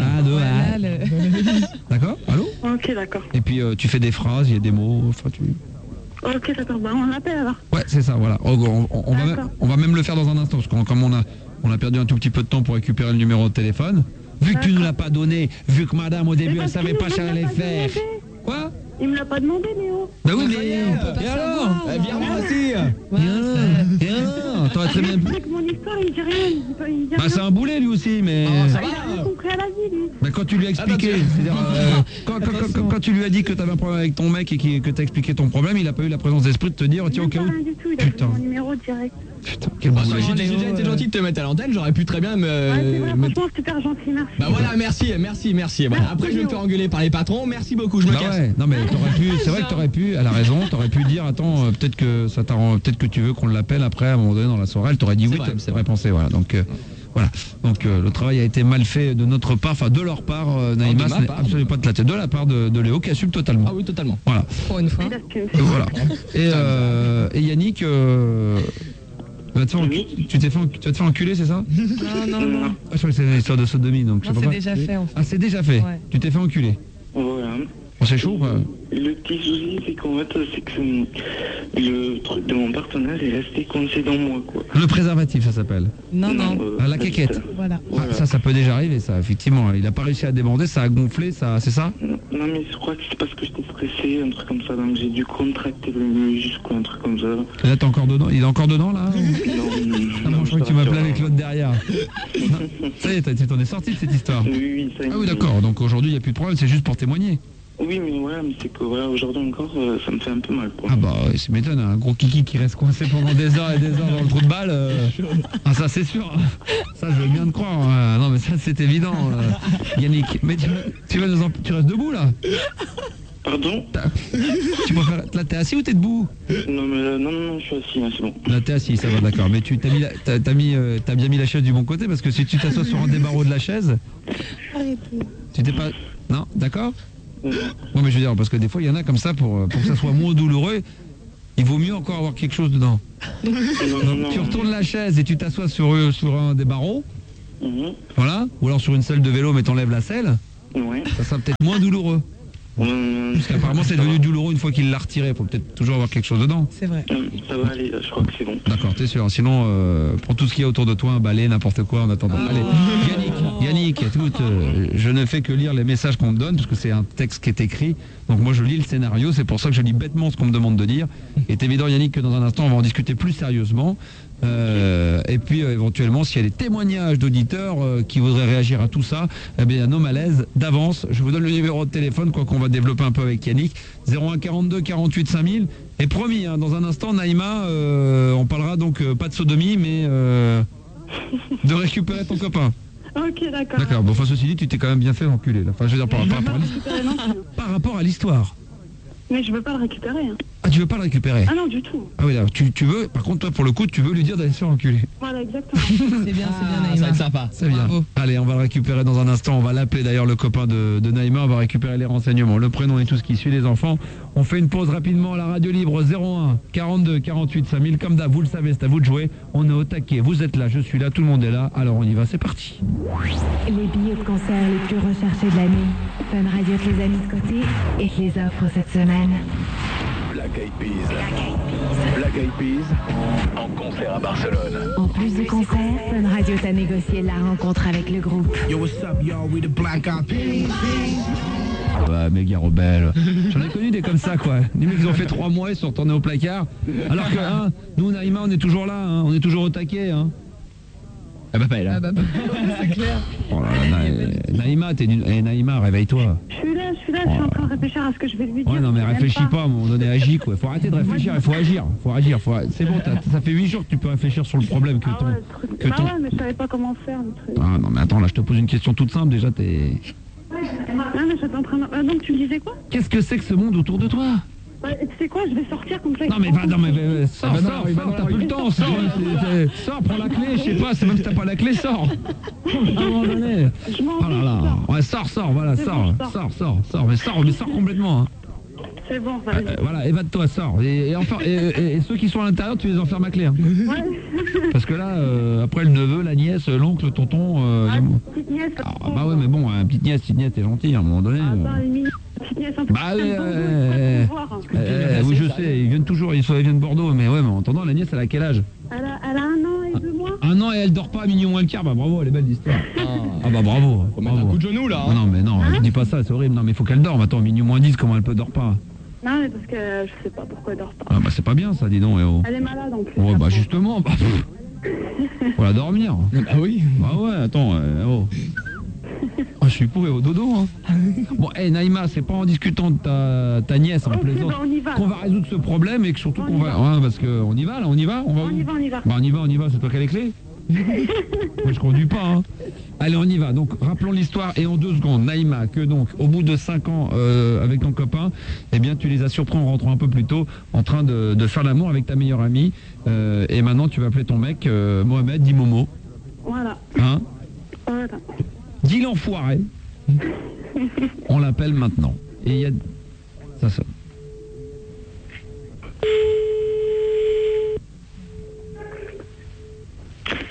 D'accord? Allô? Ok, d'accord. Et puis tu fais des phrases, il y a des mots, enfin tu... Ok, d'accord, bah on l'appelle alors. Ouais, c'est ça, voilà. On va même le faire dans un instant, parce que comme on a perdu un tout petit peu de temps pour récupérer le numéro de téléphone, vu que tu nous l'as pas donné, vu que madame au début elle savait pas qu'elle allait faire. Quoi? Il me l'a pas demandé, Léo. Bah oui, mais... Et alors? Viens moi aussi. Viens, t'aurais très bien... Avec mon histoire, il me dit rien. Bah c'est un boulet lui aussi, mais... Ça Il a rien compris à la vie, lui. Bah quand tu lui as expliqué, c'est-à-dire quand tu lui as dit que t'avais un problème avec ton mec et que t'as expliqué ton problème, il a pas eu la présence d'esprit de te dire tiens au cas où... Rien du tout, il a pris mon numéro direct. Putain, quel boulet. J'ai déjà été gentil de te mettre à l'antenne, j'aurais pu très bien me... Ouais, c'est vrai, franchement, super gentil, merci. Bah voilà, merci. Voilà. Après, je vais me faire engueuler par les patrons. Merci beaucoup, je me casse. Ouais, non mais t'aurais pu, c'est vrai que t'aurais pu, elle a raison, t'aurais pu dire attends, peut-être que ça t'arrange, peut-être que tu veux qu'on l'appelle après à un moment donné dans la soirée, elle t'aurait dit oui, t'aurais pensé, voilà. Donc voilà. Donc le travail a été mal fait de notre part, enfin de leur part, Naïma, ce n'est absolument pas de la tête, de la part de Léo qui assume totalement. Ah oui, totalement. Voilà. Pour une fois. Voilà. Et Yannick, tu vas te faire enculer, c'est ça? Non. Ah, je crois que c'est une histoire de sodomie, donc je sais pas. C'est déjà fait en fait. Ah, c'est déjà fait. Ouais. Tu t'es fait enculer. Voilà. Bon, c'est chaud, quoi. Le petit souci, c'est qu'en fait, c'est que le truc de mon partenaire est resté coincé dans moi, quoi. Le préservatif, ça s'appelle. Non. La quéquette. Voilà. Ah, ça peut déjà arriver, ça, effectivement. Il a pas réussi à débander, ça a gonflé, ça, c'est ça? Non, mais je crois que c'est parce que j'étais stressé, un truc comme ça, donc j'ai dû contracter le muscle, un truc comme ça. Là, t'es encore dedans? Il est encore dedans, là? Non, je crois que tu m'appelais avec l'autre derrière. Non, ça y est, tu t'en es sorti de cette histoire? Oui, ça y est. Ah oui, d'accord. Donc aujourd'hui, il n'y a plus de problème, c'est juste pour témoigner. Oui, mais ouais, mais c'est que voilà, aujourd'hui encore, ça me fait un peu mal, quoi. Ah bah, ça m'étonne, un gros kiki qui reste coincé pendant des heures et des heures dans le trou de balle. Ah, ça, c'est sûr. Ça, je veux bien te croire. Non, mais ça, c'est évident, Yannick. Mais tu restes debout, là? Pardon? Tu préfères... Là, t'es assis ou t'es debout? Non, mais non, je suis assis, là, c'est bon. Là, t'es assis, ça va, d'accord. Mais tu t'as bien mis la chaise du bon côté, parce que si tu t'assois sur un des barreaux de la chaise... Arrêtez. Tu t'es pas... Non, d'accord? Non, mais je veux dire, parce que des fois, il y en a comme ça, pour que ça soit moins douloureux, il vaut mieux encore avoir quelque chose dedans. Donc, tu retournes la chaise et tu t'assois sur un des barreaux, voilà, ou alors sur une selle de vélo, mais t'enlèves la selle, ça sera peut-être moins douloureux. Parce qu'apparemment c'est devenu douloureux une fois qu'il l'a retiré, faut peut-être toujours avoir quelque chose dedans. C'est vrai. Ça va aller, là, je crois que c'est bon. D'accord, t'es sûr. Sinon, prends tout ce qu'il y a autour de toi, un balai, n'importe quoi en attendant. Allez, Yannick, écoute, je ne fais que lire les messages qu'on me donne, parce que c'est un texte qui est écrit. Donc moi je lis le scénario, c'est pour ça que je lis bêtement ce qu'on me demande de dire. Il est évident, Yannick, que dans un instant on va en discuter plus sérieusement. Et puis éventuellement s'il y a des témoignages d'auditeurs qui voudraient réagir à tout ça, eh bien nos malaises d'avance, je vous donne le numéro de téléphone, quoi qu'on va développer un peu avec Yannick, 01 42 48 5000. Et promis, hein, dans un instant, Naïma, on parlera donc pas de sodomie, mais de récupérer ton copain. Ok, d'accord. D'accord, bon, enfin ceci dit, tu t'es quand même bien fait enculer là. Enfin, je veux dire, par rapport à l'histoire. Mais je veux pas le récupérer. Hein. Ah, tu veux pas le récupérer? Ah non, du tout. Ah oui, d'accord. Tu veux, par contre, toi, pour le coup, tu veux lui dire d'aller se faire enculer. Voilà, exactement. C'est bien, Naïma. Ça va être sympa. C'est bien. Allez, on va le récupérer dans un instant. On va l'appeler d'ailleurs, le copain de Naïma. On va récupérer les renseignements, le prénom et tout ce qui suit les enfants. On fait une pause rapidement à la radio libre 01 42 48 5000. Comme d'hab, vous le savez, c'est à vous de jouer. On est au taquet. Vous êtes là, je suis là, tout le monde est là. Alors on y va, c'est parti. Les billets de concert les plus recherchés de l'année. Fun Radio te les a mis de côté et te les offre cette semaine. Black Eyed Peas en concert à Barcelone. En plus du concert, Fun Radio t'a négocié la rencontre avec le groupe. Yo, what's up, yo, we the Black Eyed Peas. Ouais, méga rebelle. J'en ai connu des comme ça, quoi. Les mecs, ils ont fait 3 mois, ils sont retournés au placard. Alors que, hein, nous, Naïma, on est toujours là, hein, on est toujours au taquet, hein. Ah bah pas là. C'est clair. Oh là là, Naïma, Naïma, réveille-toi. Je suis là, je suis en train de réfléchir à ce que je vais lui dire. Ouais, non, mais réfléchis pas, à un moment donné, agis, quoi. Faut arrêter de réfléchir, il faut agir. C'est bon, ça fait 8 jours que tu peux réfléchir sur le problème que ton... Ouais, mais je savais pas comment faire, le truc. Ah non, mais attends, là, je te pose une question toute simple, déjà, t'es... Non, mais j'étais en train de... donc, tu me disais quoi? Qu'est-ce que c'est que ce monde autour de toi? Tu sais quoi, je vais sortir comme ça. Non mais sors, t'as plus le temps, sors, prends la clé, je sais pas, c'est même si t'as pas la clé, sors. À un moment donné. Oh là là, ouais, sors, voilà, sors, mais sors complètement. Hein. C'est bon, voilà, évade-toi, sors. Et ceux qui sont à l'intérieur, tu les enfermes à clé. Hein. Ouais. Parce que là, après le neveu, la nièce, l'oncle, le tonton... petite nièce. Bah ouais, mais bon, petite nièce, t'es gentil, à un moment donné. Petite nièce, un peu. Bah oui, je sais, ils viennent toujours, ils viennent de Bordeaux, mais ouais, mais en attendant, la nièce, elle a quel âge? Elle a 1 an et 2 mois. 1 an et elle dort pas à minuit moins le quart, bah bravo, elle est belle l'histoire. Ah bah bravo. Faut mettre un coup de genou là. Hein. Non mais non, je dis pas ça, c'est horrible. Non mais faut qu'elle dorme. Attends, minuit moins 10, comment elle peut dormir pas? Non mais parce que je sais pas pourquoi elle dort pas. Ah bah c'est pas bien ça, dis donc. Elle est malade en plus. Ouais bah justement, faut la dormir. Bah oui. Bah ouais, attends, Oh, je suis pourri au dodo. Hein. Bon, Naïma, c'est pas en discutant de ta nièce en plaisant qu'on va résoudre ce problème et que surtout qu'on va... Ouais, parce qu'on y va là, on y va. Bah on y va, c'est toi qui as les clés. Moi je conduis pas. Hein. Allez, on y va. Donc rappelons l'histoire et en 2 secondes, Naïma, que donc au bout de 5 ans avec ton copain, eh bien tu les as surpris en rentrant un peu plus tôt, en train de faire l'amour avec ta meilleure amie. Et maintenant tu vas appeler ton mec Mohamed, dis Momo. Voilà. Hein? Voilà. Dis l'enfoiré. On l'appelle maintenant. Et il y a... Ça sonne.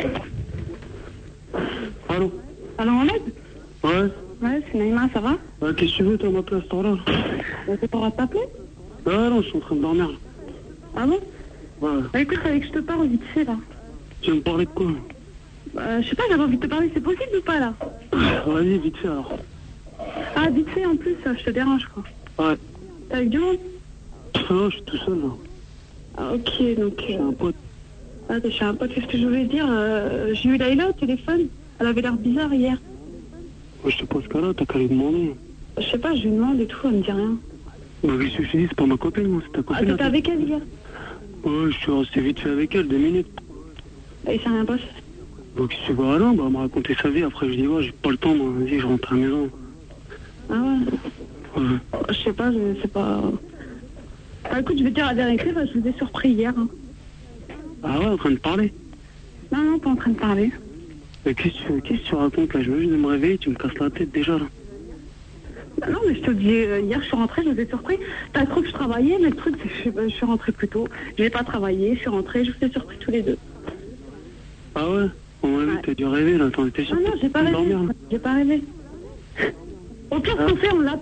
Allô? Allô, Mohamed? Ouais. Ouais, c'est Naïma, ça va? Ouais, qu'est-ce que tu veux, toi, à ma place, toi, là? T'as pas le droit de t'appeler? Ah non, je suis en train de dormir. Ah bon? Ouais. Bah écoute, fallait que je te parle vite fait, là. Tu veux me parler de quoi? Bah, je sais pas, j'avais envie de te parler, c'est possible ou pas, là? Vas-y, vite fait, alors. Ah, vite fait, en plus, je te dérange, quoi. Ouais. T'es avec du monde? Non, je suis tout seul, là. Ah, ok, donc... J'ai un pote. Ah, je suis un pote, qu'est-ce que je voulais dire? J'ai eu Laïla au téléphone. Elle avait l'air bizarre hier. Ouais, je sais pas ce cas-là, t'as qu'à lui demander. Je sais pas, je lui demande et tout, elle me dit rien. Bah, qu'est-ce que je te dis, c'est pas ma copine, moi, c'est ta copine. Ah, t'étais avec elle hier? Ouais, je suis resté vite fait avec elle, 2 minutes. Et il s'est rien passé? Bah, qu'est-ce que tu vois, là? Bah, elle m'a raconté sa vie, après, je dis, ouais, j'ai pas le temps, moi, vas-y, je rentre à la maison. Ah ouais? Ouais. Je sais pas, je sais pas... Bah, écoute, je vais te dire la vérité, je vous ai surpris hier. Hein. Ah ouais, en train de parler? Non, pas en train de parler. Mais qu'est-ce que tu racontes, là? Je veux juste me réveiller, tu me casses la tête, déjà, là. Bah non, mais je te dis, hier, je suis rentrée, je vous ai surpris. T'as cru que je travaillais, mais le truc, c'est que je suis rentrée plus tôt. Je n'ai pas travaillé, je suis rentrée, je vous ai surpris tous les deux. Ah ouais? On m'a vu, t'as dû rêver, là. T'en étais sûr? Non, j'ai pas rêvé. J'ai pas rêvé. Au pire, ce qu'on fait, on l'a